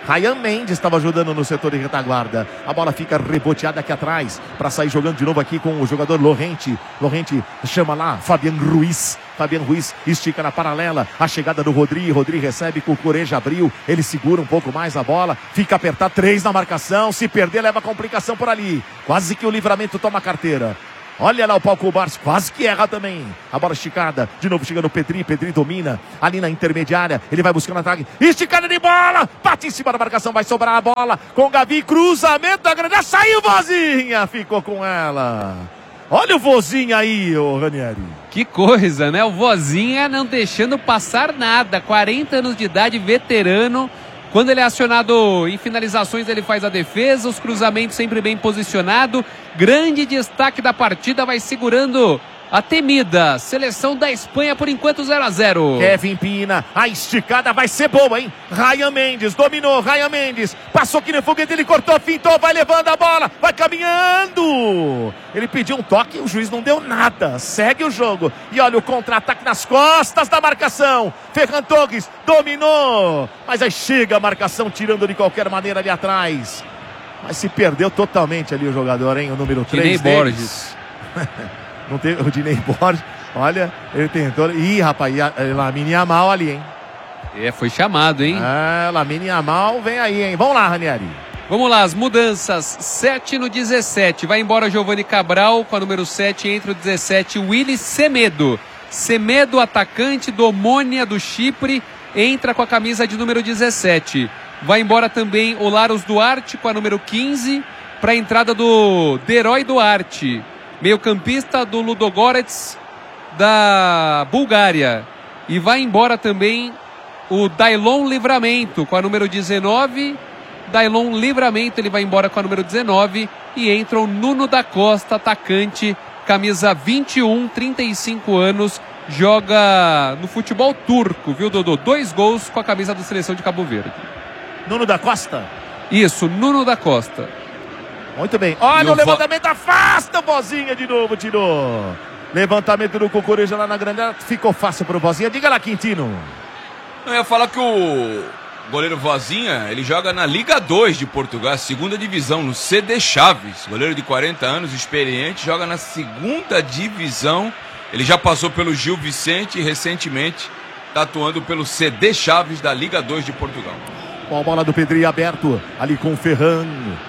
Ryan Mendes estava ajudando no setor de retaguarda. A bola fica reboteada aqui atrás para sair jogando de novo aqui com o jogador Lorente. Lorente chama lá Fabian Ruiz. Fabian Ruiz estica na paralela. A chegada do Rodri. Rodri recebe com o Cureja, abriu. Ele segura um pouco mais a bola. Fica apertado, três na marcação. Se perder, leva complicação por ali. Quase que o Livramento toma a carteira. Olha lá o Pau Barsi, quase que erra também. A bola esticada, de novo chegando o Pedri. Pedri domina ali na intermediária. Ele vai buscando ataque. Esticada de bola, bate em cima da marcação. Vai sobrar a bola com o Gavi. Cruzamento da grande. Saiu Vozinha, ficou com ela. Olha o Vozinha aí, ô Ranieri. Que coisa, né? O Vozinha não deixando passar nada. quarenta anos de idade, veterano. Quando ele é acionado em finalizações, ele faz a defesa, os cruzamentos sempre bem posicionado. Grande destaque da partida, vai segurando a temida seleção da Espanha, por enquanto zero a zero. Kevin Pina, a esticada vai ser boa, hein? Ryan Mendes, dominou, Ryan Mendes, passou aqui no foguete, ele cortou, fintou, vai levando a bola, vai caminhando. Ele pediu um toque, o juiz não deu nada, segue o jogo. E olha o contra-ataque nas costas da marcação. Ferran Torres dominou, mas aí chega a marcação, tirando de qualquer maneira ali atrás. Mas se perdeu totalmente ali o jogador, hein? O número três Dinei Borges. Não teve o Dinei Borges. Olha, ele tentou. Ih, rapaz, Lamine Yamal ali, hein? É, foi chamado, hein? É, Lamine Yamal vem aí, hein? Vamos lá, Ranieri. Vamos lá, as mudanças. sete no dezessete. Vai embora Giovanni Cabral. Com a número sete entra o dezessete, Willy Semedo. Semedo, atacante do Omônia do Chipre, entra com a camisa de número dezessete. Vai embora também o Laros Duarte com a número quinze. Para a entrada do Deroy Duarte. Meio-campista do Ludogorets da Bulgária. E vai embora também o Dailon Livramento com a número dezenove. Dailon Livramento, ele vai embora com a número dezenove. E entra o Nuno da Costa, atacante, camisa vinte e um, trinta e cinco anos. Joga no futebol turco, viu, Dodô? Dois gols com a camisa da seleção de Cabo Verde. Nuno da Costa? Isso, Nuno da Costa. Muito bem. Olha E o, o levantamento, vo... afasta o Vozinha de novo, tirou. Levantamento do Cucuruja lá na grande área. Ficou fácil pro Vozinha. Diga lá, Quintino. Eu ia falar que o goleiro Vozinha, ele joga na Liga dois de Portugal, segunda divisão, no C D Chaves. Goleiro de quarenta anos, experiente, joga na segunda divisão. Ele já passou pelo Gil Vicente e recentemente está atuando pelo C D Chaves da Liga dois de Portugal. Bom, a bola do Pedri aberto ali com o Ferran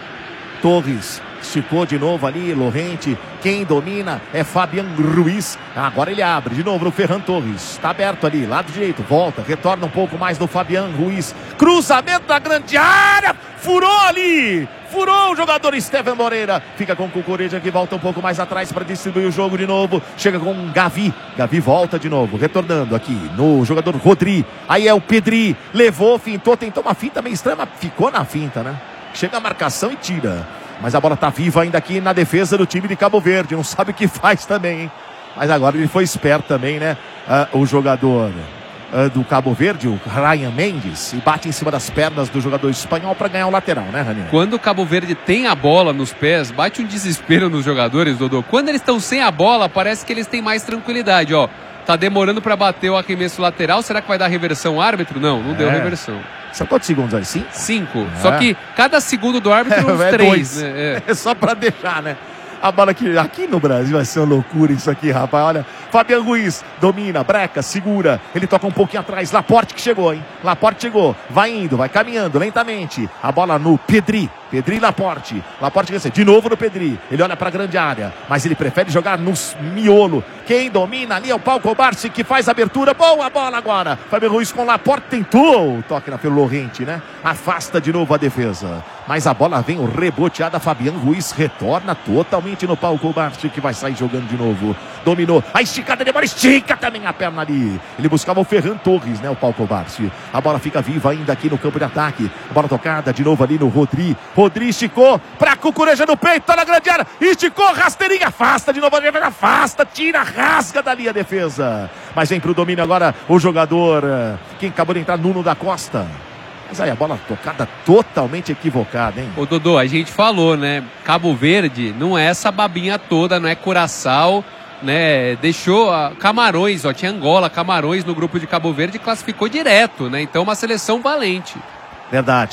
Torres. Esticou de novo ali, Lorente. Quem domina é Fabian Ruiz. Agora ele abre de novo no Ferran Torres. Está aberto ali, lado direito. Volta, retorna um pouco mais no Fabian Ruiz. Cruzamento da grande área. Furou ali. Furou o jogador Steven Moreira. Fica com o Cucureja que volta um pouco mais atrás para distribuir o jogo de novo. Chega com o Gavi. Gavi volta de novo. Retornando aqui no jogador Rodri. Aí é o Pedri. Levou, fintou, tentou uma finta meio estranha, mas ficou na finta, né? Chega a marcação e tira. Mas a bola tá viva ainda aqui na defesa do time de Cabo Verde. Não sabe o que faz também, hein? Mas agora ele foi esperto também, né? Uh, o jogador uh, do Cabo Verde, o Ryan Mendes, e bate em cima das pernas do jogador espanhol para ganhar o lateral, né, Ranieri? Quando o Cabo Verde tem a bola nos pés, bate um desespero nos jogadores, Dodô. Quando eles estão sem a bola, parece que eles têm mais tranquilidade, ó. Tá demorando para bater o arremesso lateral. Será que vai dar reversão árbitro? Não, não é. deu reversão. São quantos segundos aí? Cinco? Cinco. É. Só que cada segundo do árbitro, uns é três. Dois. Né? É. é só pra deixar, né? A bola aqui, aqui no Brasil vai ser uma loucura isso aqui, rapaz. Olha, Fabian Ruiz domina, breca, segura. Ele toca um pouquinho atrás. Laporte que chegou, hein? Laporte chegou. Vai indo, vai caminhando lentamente. A bola no Pedri. Pedri e Laporte. Laporte recebe de novo no Pedri. Ele olha para a grande área, mas ele prefere jogar no miolo. Quem domina ali é o Pau Barsi que faz a abertura. Boa bola agora. Fabian Ruiz com Laporte tentou. Toque na pelo Lorente, né? Afasta de novo a defesa. Mas a bola vem o reboteada. Fabian Ruiz retorna totalmente no Pau Barsi que vai sair jogando de novo. Dominou. A esticada de bola. Estica também a perna ali. Ele buscava o Ferran Torres, né? O Pau Barsi. A bola fica viva ainda aqui no campo de ataque. A bola tocada de novo ali no Rodri. Rodri esticou para Cucureja no peito, tá na grande área, esticou, rasteirinha, afasta de novo, afasta, tira, rasga dali a defesa. Mas vem pro domínio agora o jogador, quem acabou de entrar, Nuno da Costa. Mas aí a bola tocada totalmente equivocada, hein? Ô Dodô, a gente falou, né? Cabo Verde não é essa babinha toda, não é Curaçao, né? Deixou a Camarões, ó, tinha Angola, Camarões no grupo de Cabo Verde e classificou direto, né? Então uma seleção valente. Verdade.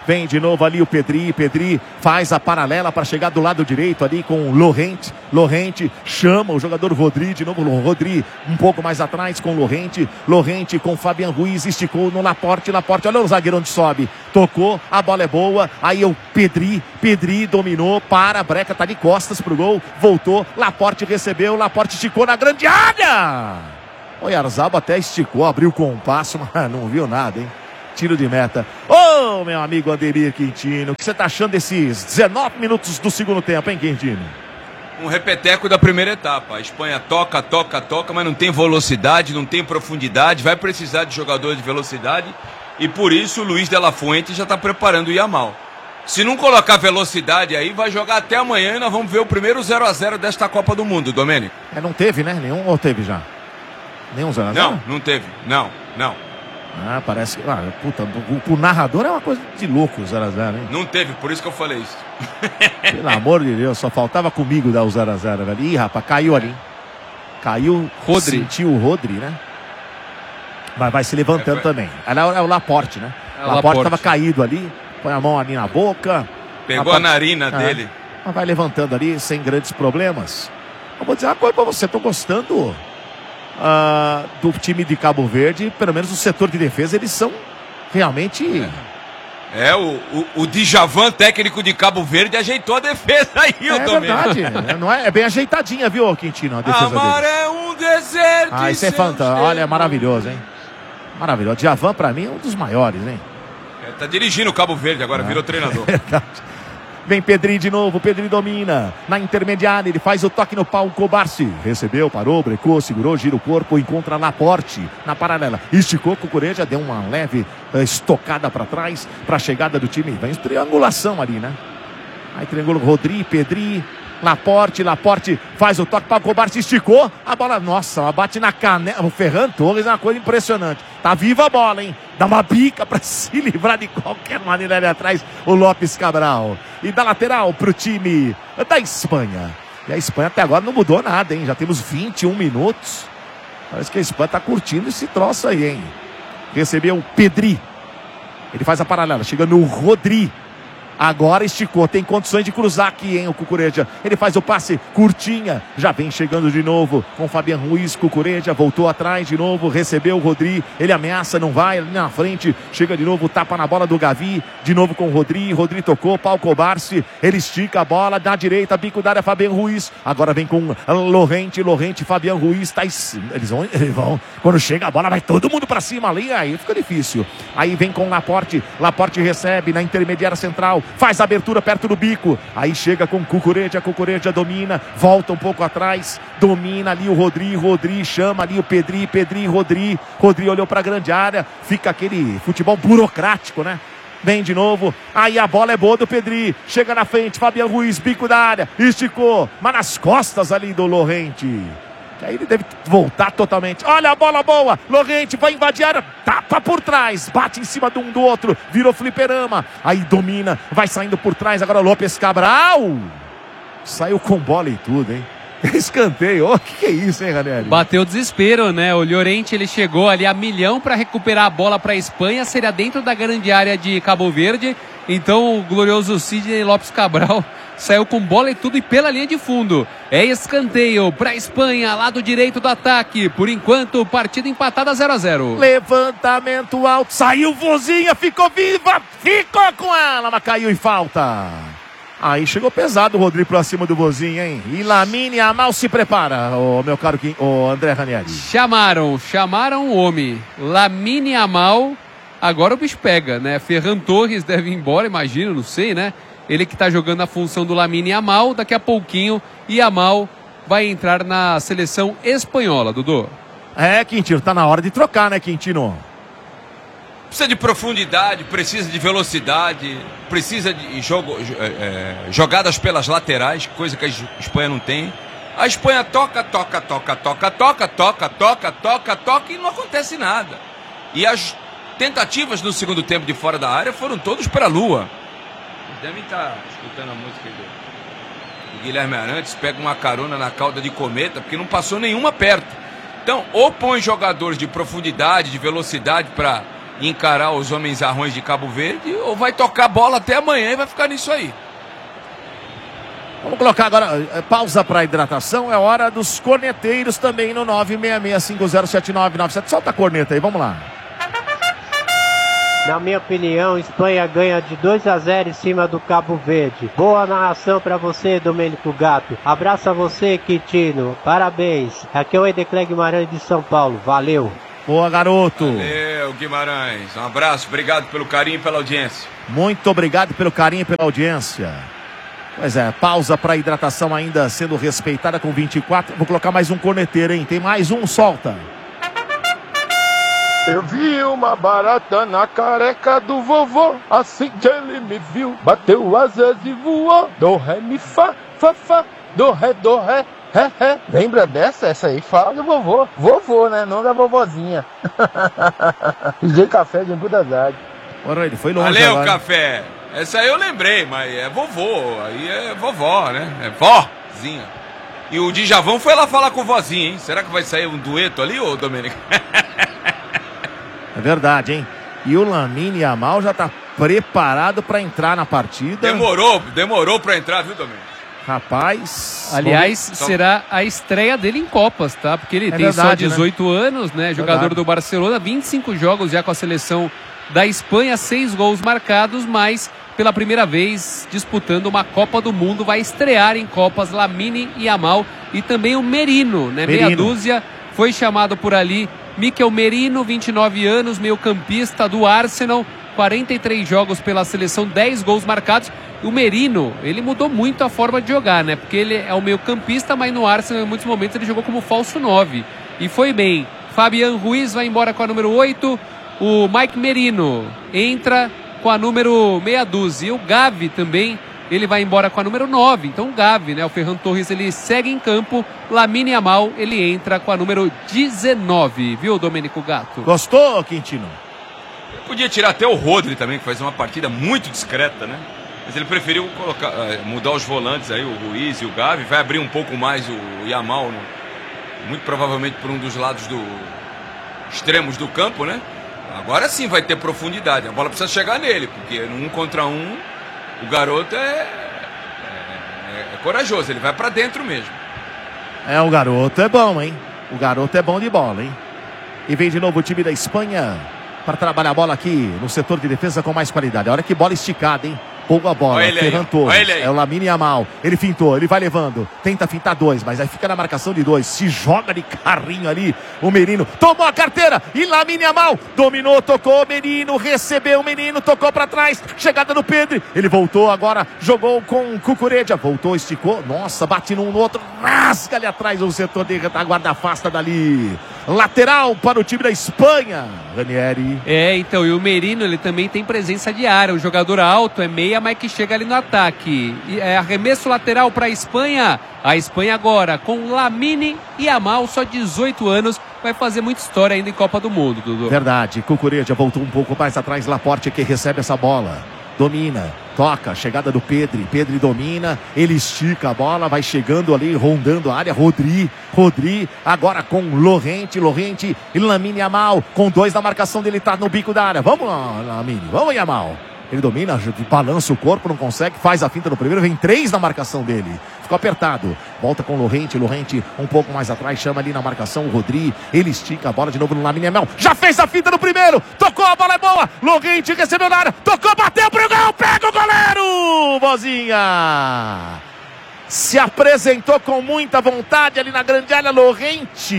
Vem de novo ali o Pedri. Pedri faz a paralela para chegar do lado direito ali com o Lorente. Lorente chama o jogador Rodri. De novo o Rodri um pouco mais atrás com o Lorente. Lorente com Fabian Ruiz. Esticou no Laporte. Laporte, olha o zagueiro onde sobe. Tocou, a bola é boa. Aí o Pedri. Pedri dominou. Para, a Breca tá de costas pro gol. Voltou. Laporte recebeu. Laporte esticou na grande área. O Oyarzabal até esticou, abriu com um passo, mas não viu nada, hein? Tiro de meta. Ô, oh, meu amigo Ademir Quintino, o que você tá achando desses dezenove minutos do segundo tempo, hein, Quintino? Um repeteco da primeira etapa. A Espanha toca, toca, toca, mas não tem velocidade, não tem profundidade, vai precisar de jogador de velocidade e por isso o Luiz de la Fuente já tá preparando o Yamal. Se não colocar velocidade aí, vai jogar até amanhã e nós vamos ver o primeiro zero a zero desta Copa do Mundo, Domênico. É, não teve, né? Nenhum ou teve já? Nenhum zero a zero? Não, não teve. Não, não. Ah, parece que... Ah, puta, o, o narrador é uma coisa de louco, zero a zero, hein? Não teve, por isso que eu falei isso. Pelo amor de Deus, só faltava comigo dar o zero a zero, velho. Ih, rapaz, caiu ali, hein? Caiu, Rodri. Sentiu o Rodri, né? Mas vai se levantando é, foi... também. É o Laporte, né? É o Laporte tava caído ali, põe a mão ali na boca. Pegou a, a narina ah, dele. Mas vai levantando ali, sem grandes problemas. Eu vou dizer uma coisa pra você, tô gostando... Uh, do time de Cabo Verde, pelo menos o setor de defesa, eles são realmente... É, é o, o, o Djavan, técnico de Cabo Verde, ajeitou a defesa aí, é verdade, não é, é bem ajeitadinha, viu, Quintino, a defesa Amar dele. é um deserto. Ah, isso é fantástico, olha, é maravilhoso, hein? Maravilhoso, Djavan pra mim é um dos maiores, hein? É, tá dirigindo o Cabo Verde agora, ah, virou treinador. É verdade. Vem Pedri de novo, Pedri domina. Na intermediária, ele faz o toque no pau, Kobarsi. Recebeu, parou, brecou, segurou, gira o corpo, encontra Laporte na paralela. Esticou, Cucureja, deu uma leve uh, estocada para trás, para a chegada do time. Vem triangulação ali, né? Aí triangula Rodri, Pedri, Laporte, Laporte faz o toque para o Kobarsi, esticou. A bola, nossa, ela bate na canela. O Ferran Torres é uma coisa impressionante. Tá viva a bola, hein? Dá uma bica para se livrar de qualquer maneira ali atrás, o Lopes Cabral. E da lateral pro time da Espanha. E a Espanha até agora não mudou nada, hein? Já temos vinte e um minutos. Parece que a Espanha tá curtindo esse troço aí, hein? Recebeu o Pedri. Ele faz a paralela, chegando o Rodri. Agora esticou, tem condições de cruzar aqui, hein, o Cucureja. Ele faz o passe, curtinha, já vem chegando de novo com Fabian Ruiz. Cucureja voltou atrás de novo, recebeu o Rodri. Ele ameaça, não vai, ali na frente, chega de novo, tapa na bola do Gavi, de novo com o Rodri. Rodri tocou, pau Kobarsi, ele estica a bola, na direita, bico da área, Fabian Ruiz. Agora vem com Lorente, Lorente, Fabian Ruiz, tá, eles vão, eles vão, quando chega a bola, vai todo mundo pra cima ali, aí fica difícil. Aí vem com Laporte, Laporte recebe na intermediária central, faz a abertura perto do bico, aí chega com Cucureja, Cucureja domina, volta um pouco atrás, domina ali o Rodri, Rodri chama ali o Pedri, Pedri, Rodri, Rodri olhou para a grande área, fica aquele futebol burocrático, né? Vem de novo, aí a bola é boa do Pedri, chega na frente, Fabian Ruiz, bico da área, esticou, mas nas costas ali do Lorente. Aí ele deve voltar totalmente. Olha a bola boa. Lorente vai invadir a área. Tapa por trás. Bate em cima de um do outro. Virou fliperama. Aí domina. Vai saindo por trás. Agora Lopes Cabral. Saiu com bola e tudo, hein? Escanteio. O que, que é isso, hein, Ranieri? Bateu desespero, né? O Llorente, ele chegou ali a milhão para recuperar a bola para a Espanha. Seria dentro da grande área de Cabo Verde. Então o glorioso Sidney Lopes Cabral saiu com bola e tudo e pela linha de fundo. É escanteio para a Espanha, lado direito do ataque. Por enquanto, partida empatada zero a zero. Levantamento alto, saiu Vozinha, ficou viva, ficou com ela, mas caiu e falta. Aí chegou pesado o Rodrigo pra cima do Vozinha, hein? E Lamine Yamal se prepara, o meu caro o André Ranieri. Chamaram, chamaram o homem. Lamine Yamal, agora o bicho pega, né? Ferran Torres deve ir embora, imagino, não sei, né? Ele que tá jogando a função do Lamine Yamal, daqui a pouquinho Yamal vai entrar na seleção espanhola, Dudu. É, Quintino, tá na hora de trocar, né, Quintino? Precisa de profundidade, precisa de velocidade, precisa de jogo, é, jogadas pelas laterais, coisa que a Espanha não tem. A Espanha toca, toca, toca, toca, toca, toca, toca, toca, toca e não acontece nada. E as tentativas no segundo tempo de fora da área foram todos para a lua. Devem estar escutando a música do Guilherme Arantes, pega uma carona na cauda de cometa, porque não passou nenhuma perto. Então, ou põe jogadores de profundidade, de velocidade para encarar os homens arrões de Cabo Verde, ou vai tocar bola até amanhã e vai ficar nisso aí. Vamos colocar agora, pausa para hidratação, é hora dos corneteiros também no nove seis seis cinco zero sete nove nove sete. Solta a corneta aí, vamos lá. Na minha opinião, Espanha ganha de dois a zero em cima do Cabo Verde. Boa narração pra você, Domênico Gato. Abraço a você, Quintino. Parabéns. Aqui é o Edecler Guimarães de São Paulo. Valeu. Boa, garoto. Valeu, Guimarães. Um abraço, obrigado pelo carinho e pela audiência. Muito obrigado pelo carinho e pela audiência. Pois é, pausa para hidratação ainda sendo respeitada com vinte e quatro. Vou colocar mais um corneteiro, hein? Tem mais um, solta. Eu vi uma barata na careca do vovô, assim que ele me viu, bateu asas e voou. Do, ré, mi, fá, fá, fá, do, ré, do, ré, ré, ré. Lembra dessa? Essa aí fala do vovô. Vovô, né? Não da vovozinha. D J Café de Budazade. Ora, ele foi longe. Valeu, agora. Café. Essa aí eu lembrei, mas é vovô, aí é vovó, né? É vózinha. E o Djavão foi lá falar com o vozinho, hein? Será que vai sair um dueto ali, ô Domênico? É verdade, hein? E o Lamine Yamal já tá preparado para entrar na partida. Demorou, demorou para entrar, viu, Domênico? Rapaz... Aliás, Então... será a estreia dele em Copas, tá? Porque ele é tem verdade, só dezoito né? anos, né? Jogador Verdade. do Barcelona, vinte e cinco jogos já com a seleção da Espanha, seis gols marcados, mas pela primeira vez disputando uma Copa do Mundo, vai estrear em Copas Lamine Yamal e também o Merino, né? Merino. Meia dúzia, foi chamado por ali Mikel Merino, vinte e nove anos, meio campista do Arsenal, quarenta e três jogos pela seleção, dez gols marcados. O Merino, ele mudou muito a forma de jogar, né? Porque ele é o meio campista, mas no Arsenal em muitos momentos ele jogou como falso nove. E foi bem. Fabián Ruiz vai embora com a número oito. O Mike Merino entra com a número meia dúzia. E o Gavi também, ele vai embora com a número nove. Então o Gavi, né? O Ferran Torres, ele segue em campo. Lamine Yamal, ele entra com a número dezenove. Viu, Domênico Gato? Gostou, Quintino? Podia tirar até o Rodri também, que faz uma partida muito discreta, né? Mas ele preferiu colocar, mudar os volantes aí, o Ruiz e o Gavi. Vai abrir um pouco mais o Yamal, né? Muito provavelmente por um dos lados do extremos do campo, né? Agora sim vai ter profundidade. A bola precisa chegar nele, porque no um contra um, o garoto é, é, é corajoso. Ele vai pra dentro mesmo. É, o garoto é bom, hein? O garoto é bom de bola, hein? E vem de novo o time da Espanha para trabalhar a bola aqui no setor de defesa com mais qualidade. Olha que bola esticada, hein? Pouco a bola, Ferran Torres, é o Lamine Yamal, ele fintou, ele vai levando, tenta fintar dois, mas aí fica na marcação de dois, se joga de carrinho ali, o Merino, tomou a carteira, e Lamine Yamal, dominou, tocou, o Merino, recebeu o Menino, tocou pra trás, chegada do Pedro, ele voltou agora, jogou com Cucurella, voltou, esticou, nossa, bate num no outro, rasga ali atrás o setor de retaguarda, afasta dali, lateral para o time da Espanha, Ranieri. É, então, e o Merino, ele também tem presença de área, o jogador alto, é meia, mas que chega ali no ataque. E é arremesso lateral para a Espanha. A Espanha agora com Lamine Yamal, só dezoito anos, vai fazer muita história ainda em Copa do Mundo, Dudu. Verdade, Cucurella voltou um pouco mais atrás, Laporte que recebe essa bola. Domina, toca, chegada do Pedri, Pedri domina, ele estica a bola, vai chegando ali, rondando a área, Rodri, Rodri, agora com Lorente, Lorente e Lamine Yamal, com dois na marcação dele, tá no bico da área, vamos lá, Lamine, vamos Yamal. Ele domina, balança o corpo, não consegue, faz a finta no primeiro, vem três na marcação dele. Ficou apertado. Volta com o Lorente, Lorente um pouco mais atrás, chama ali na marcação o Rodri. Ele estica a bola de novo no Lamine Yamal. Já fez a finta no primeiro, tocou, a bola é boa. Lorente recebeu na área, tocou, bateu pro gol, pega o goleiro! Vozinha! Se apresentou com muita vontade ali na grande área, Lorente.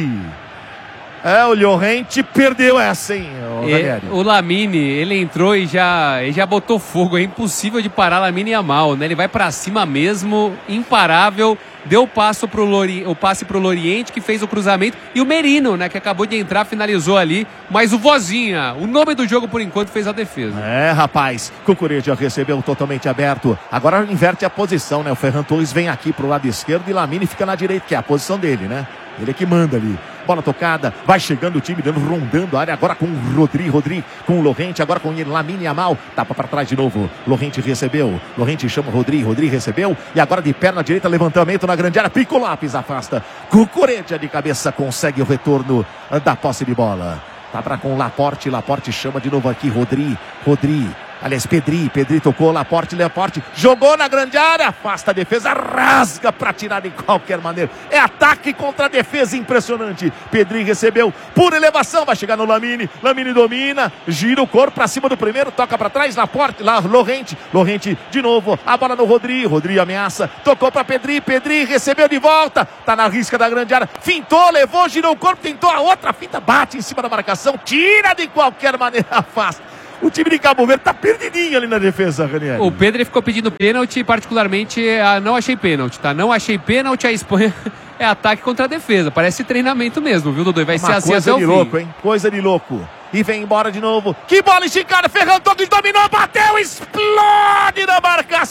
É, o Llorente perdeu essa, hein, o, e, o Lamine, ele entrou e já, e já botou fogo. É impossível de parar Lamine Yamal, né? Ele vai pra cima mesmo, imparável. Deu o, passo pro Lori, o passe pro Loriente, que fez o cruzamento. E o Merino, né, que acabou de entrar, finalizou ali. Mas o Vozinha, o nome do jogo por enquanto, fez a defesa. É, rapaz, Cucurella recebeu totalmente aberto. Agora inverte a posição, né? O Ferran Torres vem aqui pro lado esquerdo e Lamine fica na direita, que é a posição dele, né? Ele é que manda ali. Bola tocada, vai chegando o time, dando, rondando a área, agora com o Rodri, Rodri, com o Lorente, agora com o Lamine Yamal, tapa para trás de novo, Lorente recebeu, Lorente chama o Rodri, Rodri recebeu, e agora de perna direita, levantamento na grande área, Pico Lápis afasta, Cucurella de cabeça consegue o retorno da posse de bola. Tá pra com Laporte, Laporte chama de novo aqui, Rodri, Rodri. Aliás, Pedri, Pedri tocou, Laporte, Laporte, jogou na grande área, afasta a defesa, rasga pra tirar de qualquer maneira. É ataque contra defesa, impressionante. Pedri recebeu por elevação, vai chegar no Lamine, Lamine domina, gira o corpo pra cima do primeiro, toca pra trás, Laporte, lá, Lorente, Lorente de novo, a bola no Rodri, Rodri ameaça, tocou pra Pedri, Pedri recebeu de volta, tá na risca da grande área, fintou, levou, girou o corpo, tentou a outra fita, bate em cima da marcação, tira de qualquer maneira, afasta. O time de Cabo Verde tá perdidinho ali na defesa, Ranieri. O Pedro ficou pedindo pênalti, particularmente, ah, não achei pênalti, tá? Não achei pênalti, a Espanha é ataque contra a defesa. Parece treinamento mesmo, viu, Dudu? Vai ser assim até o fim. Coisa de louco, hein? Coisa de louco. E vem embora de novo. Que bola esticada, Ferran Torres dominou, bateu, explode na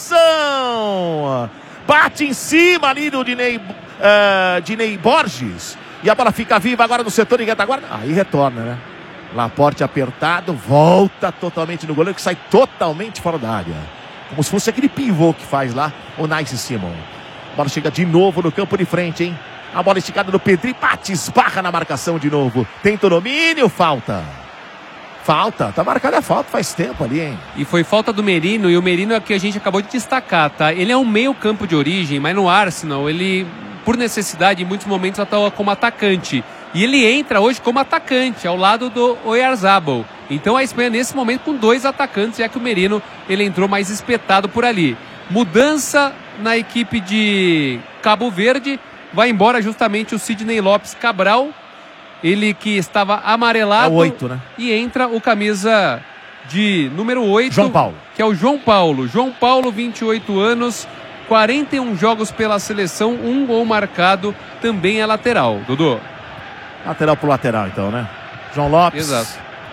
marcação. Bate em cima ali do Dinei, uh, Dinei Borges. E a bola fica viva agora no setor de retaguarda. Aí retorna, né? Laporte apertado, volta totalmente no goleiro, que sai totalmente fora da área. Como se fosse aquele pivô que faz lá o Nice Simon. A bola chega de novo no campo de frente, hein? A bola esticada do Pedri, bate, esbarra na marcação de novo. Tenta o domínio, falta. Falta, tá marcada a falta faz tempo ali, hein? E foi falta do Merino, e o Merino é o que a gente acabou de destacar, tá? Ele é um meio campo de origem, mas no Arsenal ele, por necessidade, em muitos momentos atua como atacante. E ele entra hoje como atacante, ao lado do Oyarzabal. Então a Espanha nesse momento com dois atacantes, já que o Merino ele entrou mais espetado por ali. Mudança na equipe de Cabo Verde, vai embora justamente o Sidney Lopes Cabral, ele que estava amarelado. É o oito, né? E entra o camisa de número oito, João Paulo. Que é o João Paulo. João Paulo, vinte e oito anos, quarenta e um jogos pela seleção, um gol marcado, também é lateral. Dudu. Lateral pro lateral, então, né? João Lopes. Exato.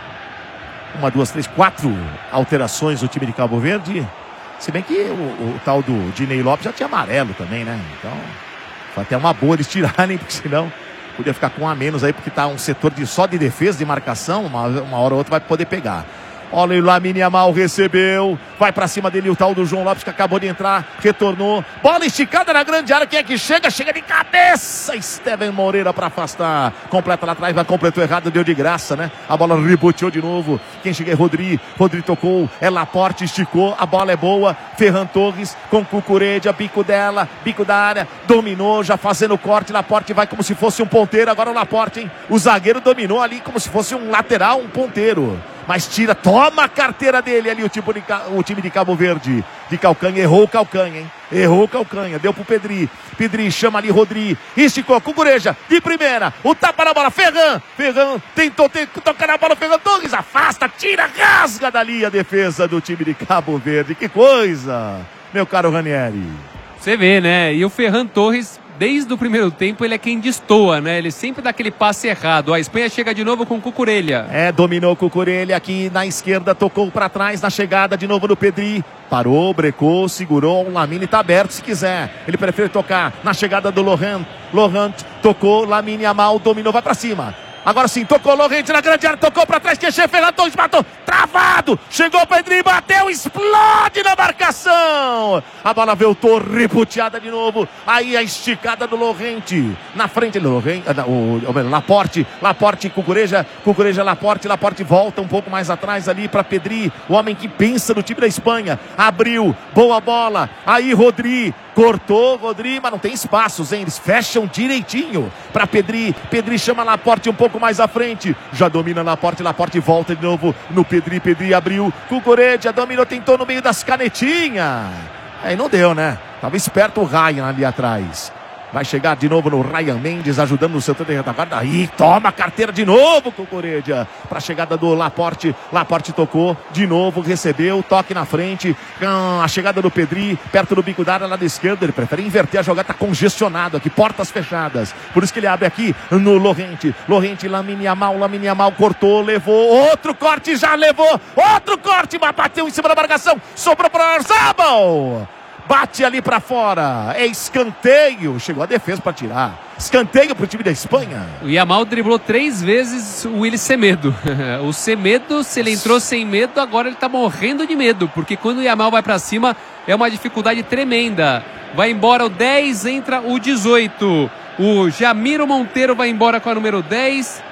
Uma, duas, três, quatro alterações do time de Cabo Verde. Se bem que o, o tal do Dinei Lopes já tinha amarelo também, né? Então, foi até uma boa eles tirarem, porque senão podia ficar com um a menos aí, porque tá um setor de, só de defesa, de marcação. Uma, uma hora ou outra vai poder pegar. Olha, o Lamine Yamal recebeu, vai pra cima dele o tal do João Lopes que acabou de entrar, retornou, bola esticada na grande área, quem é que chega? Chega de cabeça, Steven Moreira pra afastar, completa lá atrás, vai, completou errado, deu de graça, né? A bola reboteou de novo, quem chega é Rodri, Rodri tocou, é Laporte, esticou, a bola é boa, Ferran Torres com Cucurella, bico dela, bico da área, dominou, já fazendo o corte, Laporte vai como se fosse um ponteiro, agora o Laporte, hein? O zagueiro dominou ali como se fosse um lateral, um ponteiro. Mas tira, toma a carteira dele ali o, tipo de, o time de Cabo Verde. De calcanha, errou o calcanha, hein? Errou o calcanha, deu pro Pedri. Pedri chama ali Rodri, esticou, Cucurella, de primeira, o tapa na bola, Ferran. Ferran tentou, tentou tocar na bola, Ferran Torres, afasta, tira, rasga dali a defesa do time de Cabo Verde. Que coisa, meu caro Ranieri. Você vê, né? E o Ferran Torres, desde o primeiro tempo, ele é quem destoa, né? Ele sempre dá aquele passe errado. A Espanha chega de novo com Cucurella. É, dominou Cucurella aqui na esquerda, tocou para trás na chegada de novo no Pedri. Parou, brecou, segurou, o Lamine tá aberto se quiser. Ele prefere tocar na chegada do Laurent. Laurent tocou, Lamine Yamal dominou, vai para cima. Agora sim, tocou Lorente na grande área, tocou pra trás, que é Ferran Torres, matou, travado, chegou o Pedrinho, bateu, explode na marcação. A bola voltou, reputeada de novo, aí a esticada do Lorente, na frente do Lorente, o, o Laporte, Laporte, Cucurella, Cucurella, Laporte, Laporte volta um pouco mais atrás ali pra Pedri, o homem que pensa no time da Espanha, abriu, boa bola, aí Rodri, cortou, Rodri, mas não tem espaços, hein? Eles fecham direitinho para Pedri. Pedri chama Laporte um pouco mais à frente. Já domina Laporte, Laporte volta de novo no Pedri. Pedri abriu. Cucurella dominou, tentou no meio das canetinhas. Aí não deu, né? Tava esperto o Ryan ali atrás. Vai chegar de novo no Ryan Mendes, ajudando no setor de retaguarda. Aí, toma a carteira de novo, Cucurella. Para a chegada do Laporte. Laporte tocou, de novo, recebeu, toque na frente. A chegada do Pedri, perto do bico da área, lá da esquerda. Ele prefere inverter a jogada, tá congestionado aqui, portas fechadas. Por isso que ele abre aqui no Lorente. Lorente, Lamine Yamal, Lamine Yamal cortou, levou. Outro corte, já levou. Outro corte, mas bateu em cima da marcação. Sobrou para o Oyarzabal. Bate ali pra fora, é escanteio, chegou a defesa pra tirar, escanteio pro time da Espanha. O Yamal driblou três vezes o Willy Semedo. O Semedo, se ele entrou sem medo, agora ele tá morrendo de medo, porque quando o Yamal vai pra cima é uma dificuldade tremenda. Vai embora o dez, entra o dezoito. O Jamiro Monteiro vai embora com a número dez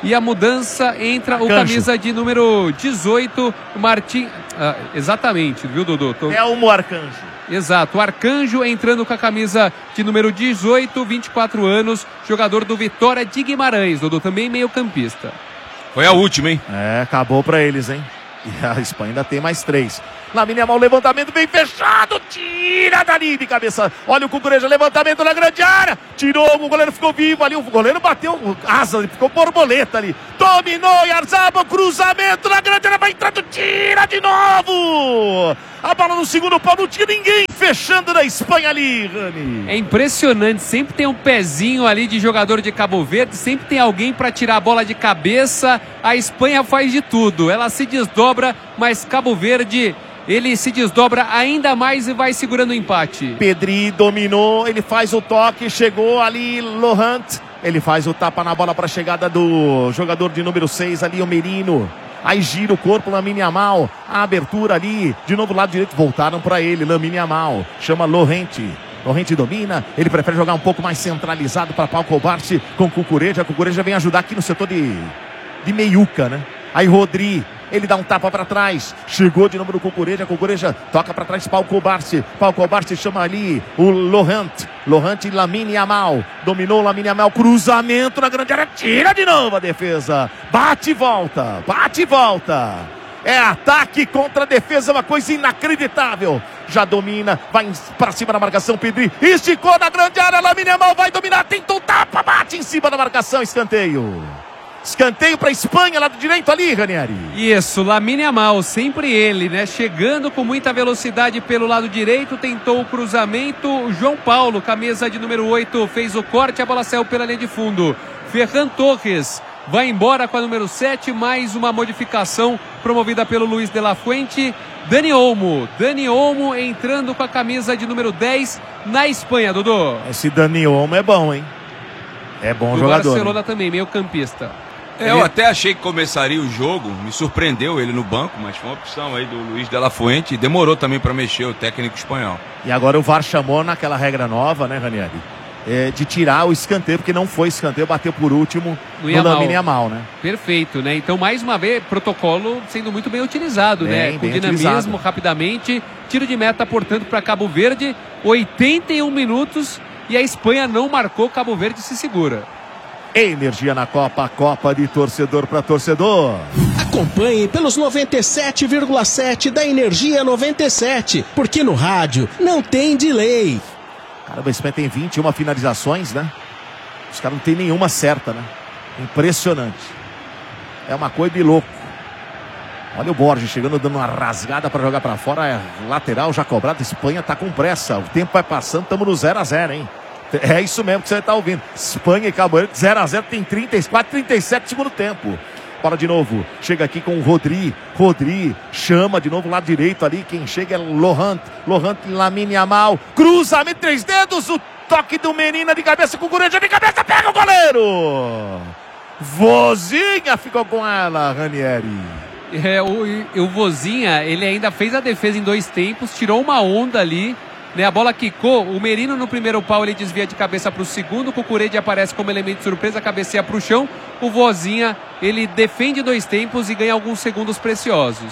E a mudança entra o Arcanjo. camisa de número dezoito, Martim. Ah, exatamente, viu, Dudu? Tô... É o Arcanjo. Exato, o Arcanjo entrando com a camisa de número dezoito, vinte e quatro anos, jogador do Vitória de Guimarães, Dudu, também meio campista. Foi a última, hein? É, acabou pra eles, hein? E a Espanha ainda tem mais três. Lamine Yamal, levantamento bem fechado, tira dali de cabeça. Olha o Cucureja, levantamento na grande área. Tirou, o goleiro ficou vivo ali. O goleiro bateu asa, ficou borboleta ali. Dominou Yarzabal, cruzamento na grande área, vai entrando, tira de novo. A bola no segundo pau, não tinha ninguém fechando na Espanha ali, Rani. É impressionante, sempre tem um pezinho ali de jogador de Cabo Verde, sempre tem alguém para tirar a bola de cabeça. A Espanha faz de tudo, ela se desdobra, mas Cabo Verde, ele se desdobra ainda mais e vai segurando o empate. Pedri dominou, ele faz o toque, chegou ali Lohant, ele faz o tapa na bola para a chegada do jogador de número seis ali, o Merino. Aí gira o corpo, Lamine Yamal, a abertura ali, de novo lado direito, voltaram para ele, Lamine Yamal, chama Lorente. Lorente domina, ele prefere jogar um pouco mais centralizado para Pau Cobarsi com Cucureja. Cucureja vem ajudar aqui no setor de, de meiuca, né? Aí Rodri, ele dá um tapa para trás, chegou de novo no Cucureja, Cucureja toca para trás, Pau Cobarsi, Pau Cobarsi chama ali o Lohant, Lohant e Lamine Yamal, dominou Lamine Yamal, cruzamento na grande área, tira de novo a defesa, bate e volta, bate e volta. É ataque contra defesa, uma coisa inacreditável. Já domina, vai para cima da marcação, Pedri, esticou na grande área, Lamine Yamal vai dominar, tentou tapa, bate em cima da marcação, escanteio. Escanteio para a Espanha, lado direito ali, Ranieri. Isso, Lamine Yamal, sempre ele, né? Chegando com muita velocidade pelo lado direito, tentou o cruzamento. O João Paulo, camisa de número oito, fez o corte, a bola saiu pela linha de fundo. Ferran Torres vai embora com a número sete, mais uma modificação promovida pelo Luiz de la Fuente. Dani Olmo, Dani Olmo entrando com a camisa de número dez na Espanha, Dudu. Esse Dani Olmo é bom, hein? É bom Do jogador. Barcelona hein? também, meio campista. É, eu até achei que começaria o jogo, me surpreendeu ele no banco, mas foi uma opção aí do Luiz de la Fuente, demorou também para mexer o técnico espanhol. E agora o V A R chamou naquela regra nova, né, Ranieri? É, de tirar o escanteio, porque não foi escanteio, bateu por último no, no Lamine Yamal, né? Perfeito, né? Então, mais uma vez, protocolo sendo muito bem utilizado, bem, né? Com bem dinamismo, utilizado. Rapidamente. Tiro de meta, portanto, para Cabo Verde. oitenta e um minutos e a Espanha não marcou, Cabo Verde se segura. Energia na Copa, Copa de torcedor para torcedor. Acompanhe pelos noventa e sete vírgula sete da Energia noventa e sete, porque no rádio não tem delay. Caramba, a Espanha tem vinte e uma finalizações, né? Os caras não tem nenhuma certa, né? Impressionante. É uma coisa de louco. Olha o Borges chegando, dando uma rasgada para jogar para fora. É lateral já cobrado. A Espanha tá com pressa. O tempo vai passando, estamos no zero a zero, hein? É isso mesmo que você está ouvindo. Espanha e Cabo Verde, zero a zero, tem trinta e quatro, trinta e sete segundo tempo. Bola de novo, chega aqui com o Rodri. Rodri chama de novo lado direito ali. Quem chega é Lohant. Lohant, Lamine Yamal. Cruzamento, três dedos. O toque do Menina de cabeça com o Cucureja de cabeça. Pega o goleiro. Vozinha ficou com ela, Ranieri. É, o, o Vozinha, ele ainda fez a defesa em dois tempos, tirou uma onda ali. Né, a bola quicou, o Merino no primeiro pau ele desvia de cabeça para o segundo, o Cucuredi aparece como elemento de surpresa, cabeceia para o chão, o Vozinha ele defende dois tempos e ganha alguns segundos preciosos.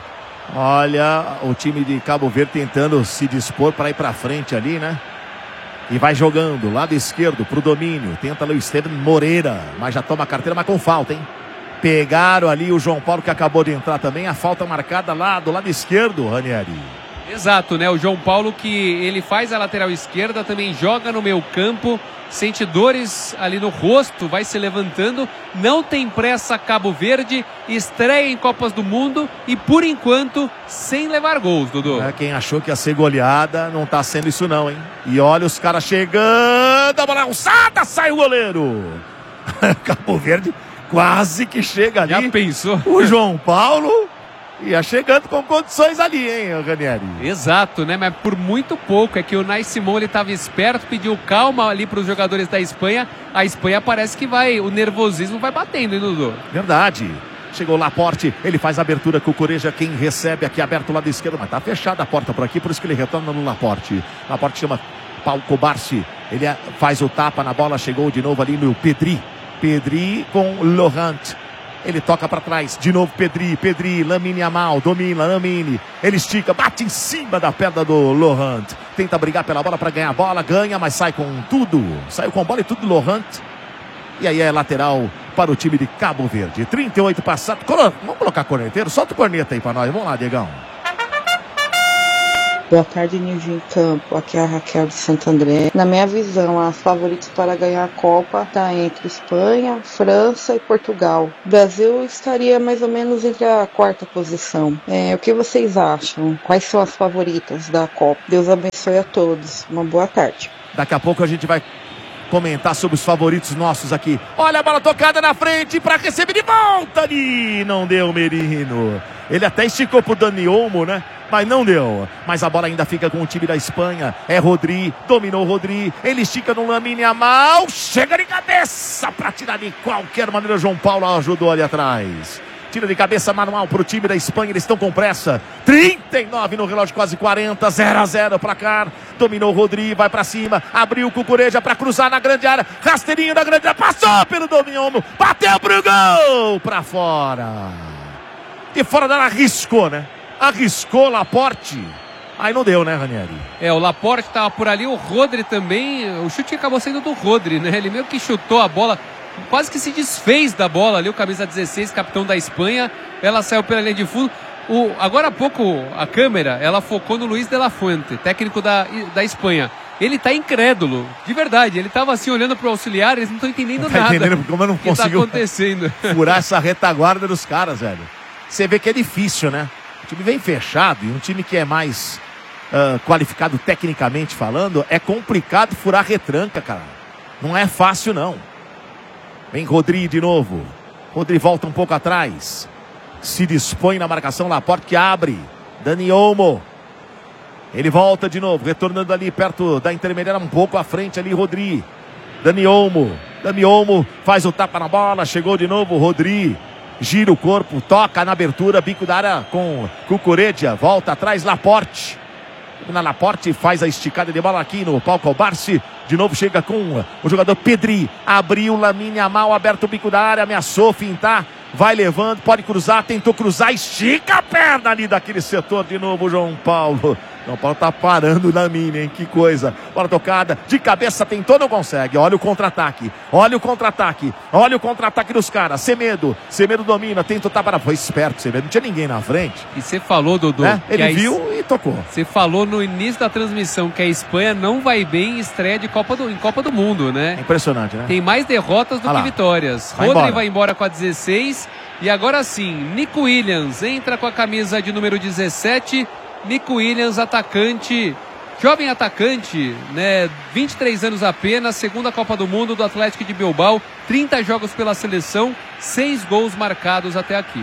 Olha o time de Cabo Verde tentando se dispor para ir para frente ali, né? E vai jogando, lado esquerdo para o domínio, tenta ali o Esteban Moreira, mas já toma a carteira, mas com falta, hein? Pegaram ali o João Paulo que acabou de entrar também, a falta marcada lá do lado esquerdo, Ranieri. Exato, né? O João Paulo que ele faz a lateral esquerda, também joga no meio campo, sente dores ali no rosto, vai se levantando, não tem pressa Cabo Verde, estreia em Copas do Mundo e por enquanto sem levar gols, Dudu. É, quem achou que ia ser goleada, não tá sendo isso não, hein? E olha os caras chegando, a bola alçada, sai o goleiro. Cabo Verde quase que chega ali. Já pensou? O João Paulo ia chegando com condições ali, hein, Ranieri? Exato, né? Mas por muito pouco. É que o Nai Simão ele estava esperto, pediu calma ali para os jogadores da Espanha. A Espanha parece que vai, o nervosismo vai batendo, hein, Dudu? Verdade. Chegou o Laporte, ele faz a abertura com o Cucureja, quem recebe aqui aberto o lado esquerdo, mas tá fechada a porta por aqui, por isso que ele retorna no Laporte. Laporte chama Pau Cobarsi, ele faz o tapa na bola, chegou de novo ali no Pedri. Pedri com Laurent. Ele toca para trás, de novo Pedri, Pedri, Lamine Yamal, domina, Lamine, ele estica, bate em cima da perna do Laurent, tenta brigar pela bola para ganhar a bola, ganha, mas sai com tudo, saiu com a bola e tudo Laurent, e aí é lateral para o time de Cabo Verde, trinta e oito passados, vamos colocar corneteiro, solta o corneta aí para nós, vamos lá, Diegão. Boa tarde, Energia em Campo. Aqui é a Raquel de Santo André. Na minha visão, as favoritas para ganhar a Copa tá entre Espanha, França e Portugal. O Brasil estaria mais ou menos entre a quarta posição. É, o que vocês acham? Quais são as favoritas da Copa? Deus abençoe a todos. Uma boa tarde. Daqui a pouco a gente vai comentar sobre os favoritos nossos aqui. Olha a bola tocada na frente para receber de volta ali. Não deu, Merino. Ele até esticou pro Dani Olmo, né? Mas não deu. Mas a bola ainda fica com o time da Espanha. É Rodri, dominou o Rodri. Ele estica no Lamine Yamal. Chega de cabeça para tirar de qualquer maneira. João Paulo ajudou ali atrás. Tira de cabeça manual para o time da Espanha. Eles estão com pressa. trinta e nove no relógio, quase quarenta. zero a zero para cá. Dominou o Rodri, vai para cima. Abriu o Cucureja para cruzar na grande área. Rasteirinho na grande área. Passou pelo Domingão. Bateu pro gol. Para fora. De fora dela arriscou, né? Arriscou Laporte. Aí não deu, né, Ranieri? É, o Laporte tava por ali, o Rodri também. O chute acabou sendo do Rodri, né? Ele meio que chutou a bola, quase que se desfez da bola ali, o camisa dezesseis, capitão da Espanha. Ela saiu pela linha de fundo. O, agora há pouco, a câmera, ela focou no Luiz de la Fuente, técnico da, da Espanha. Ele tá incrédulo, de verdade. Ele tava assim, olhando pro auxiliar, eles não estão entendendo não tá nada. Entendendo como eu não que consigo tá acontecendo. Furar essa retaguarda dos caras, velho. Você vê que é difícil, né? O time vem fechado e um time que é mais uh, qualificado tecnicamente falando, é complicado furar retranca, cara. Não é fácil, não. Vem Rodri de novo. Rodri volta um pouco atrás. Se dispõe na marcação, Laporte que abre. Dani Olmo. Ele volta de novo, retornando ali perto da intermediária, um pouco à frente ali, Rodri. Dani Olmo. Dani Olmo faz o tapa na bola, chegou de novo, Rodri. Gira o corpo, toca na abertura, bico da área com Cucuredia, volta atrás, Laporte. Na Laporte faz a esticada de bola aqui no palco Barsi. De novo chega com o jogador Pedri. Abriu Lamine Yamal, aberto o bico da área, ameaçou fintar. Vai levando, pode cruzar, tentou cruzar, estica a perna ali daquele setor de novo, João Paulo. João Paulo tá parando na mina, hein? Que coisa. Bola tocada, de cabeça tentou, não consegue. Olha o contra-ataque, olha o contra-ataque, olha o contra-ataque dos caras. Semedo, Semedo domina, tenta tapar. Foi esperto, Semedo, não tinha ninguém na frente. E você falou, Dodô, né? Ele a... viu e tocou. Você falou no início da transmissão que a Espanha não vai bem em estreia de Copa do... em Copa do Mundo, né? É impressionante, né? Tem mais derrotas do Olha que lá. vitórias. Vai Rodri embora. vai embora com a dezesseis. E agora sim, Nico Williams entra com a camisa de número dezessete. Nico Williams, atacante, jovem atacante, né? vinte e três anos apenas, segunda Copa do Mundo do Atlético de Bilbao, trinta jogos pela seleção, seis gols marcados até aqui.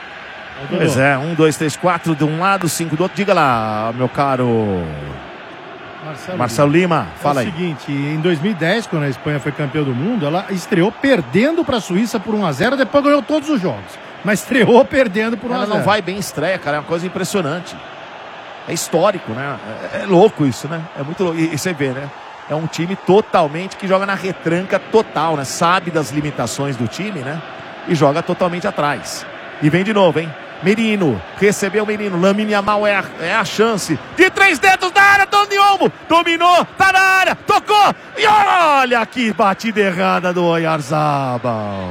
Pois é, um, dois, três, quatro de um lado, cinco do outro. Diga lá, meu caro Marcelo, Marcelo Lima, fala é aí. o seguinte, em dois mil e dez, quando a Espanha foi campeã do mundo, ela estreou perdendo para a Suíça por um a zero, depois ganhou todos os jogos. Mas estreou perdendo por um a zero. Ela não vai bem em estreia, cara, é uma coisa impressionante. É histórico, né? É, é louco isso, né? É muito louco. E, e você vê, né? É um time totalmente que joga na retranca total, né? Sabe das limitações do time, né? E joga totalmente atrás. E vem de novo, hein? Merino, recebeu o Merino, Lamine Yamal é a, é a chance. De três dedos da área, Dani Olmo, dominou, tá na área, tocou. E olha que batida errada do Oyarzabal.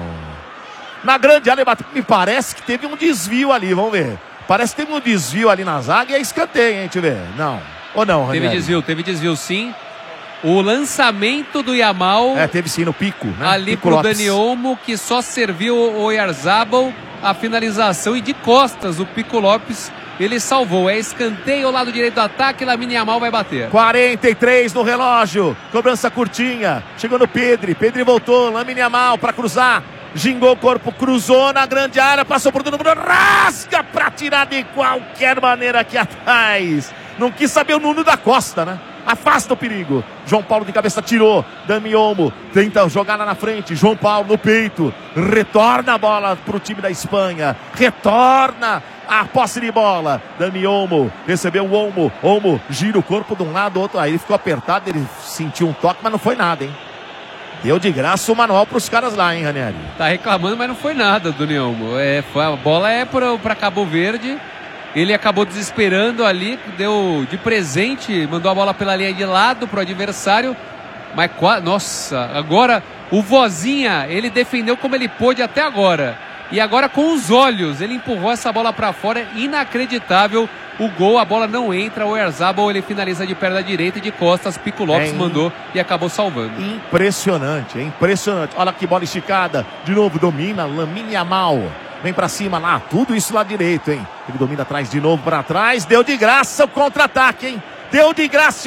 Na grande área, me parece que teve um desvio ali, vamos ver. Parece que teve um desvio ali na zaga e é escanteio, hein? Deixa eu ver. Não. Ou não, Teve Ranieri? desvio, teve desvio sim. O lançamento do Yamal. É, teve sim no pico, né? Ali Pico pro Lopes. Dani Olmo, que só serviu o Oyarzabal a finalização, e de costas o Pico Lopes, ele salvou. É escanteio ao lado direito do ataque, Lamine Yamal vai bater. quarenta e três no relógio, cobrança curtinha, chegou no Pedri, Pedri voltou, Lamine Yamal para cruzar, gingou o corpo, cruzou na grande área, passou por todo mundo, rasga para tirar de qualquer maneira aqui atrás. Não quis saber o Nuno da Costa, né? Afasta o perigo. João Paulo de cabeça tirou. Dani Olmo tenta jogar lá na frente. João Paulo no peito. Retorna a bola para o time da Espanha. Retorna a posse de bola. Dani Olmo recebeu o Olmo. Olmo gira o corpo de um lado, outro. Aí ele ficou apertado. Ele sentiu um toque, mas não foi nada, hein? Deu de graça o manual pros caras lá, hein, Ranieri? Tá reclamando, mas não foi nada do União. É, foi, a bola é pra, pra Cabo Verde. Ele acabou desesperando ali, deu de presente, mandou a bola pela linha de lado pro adversário. Mas, nossa, agora o Vozinha, ele defendeu como ele pôde até agora. E agora com os olhos, ele empurrou essa bola pra fora, é inacreditável. O gol, a bola não entra, o Oyarzabal ele finaliza de perna direita e de costas, Pico Lopes é mandou e acabou salvando. Impressionante, é impressionante. Olha que bola esticada, de novo domina, Lamine Yamal. Vem pra cima lá, tudo isso lá direito, hein? Ele domina atrás de novo pra trás, deu de graça o contra-ataque, hein? Deu de graça.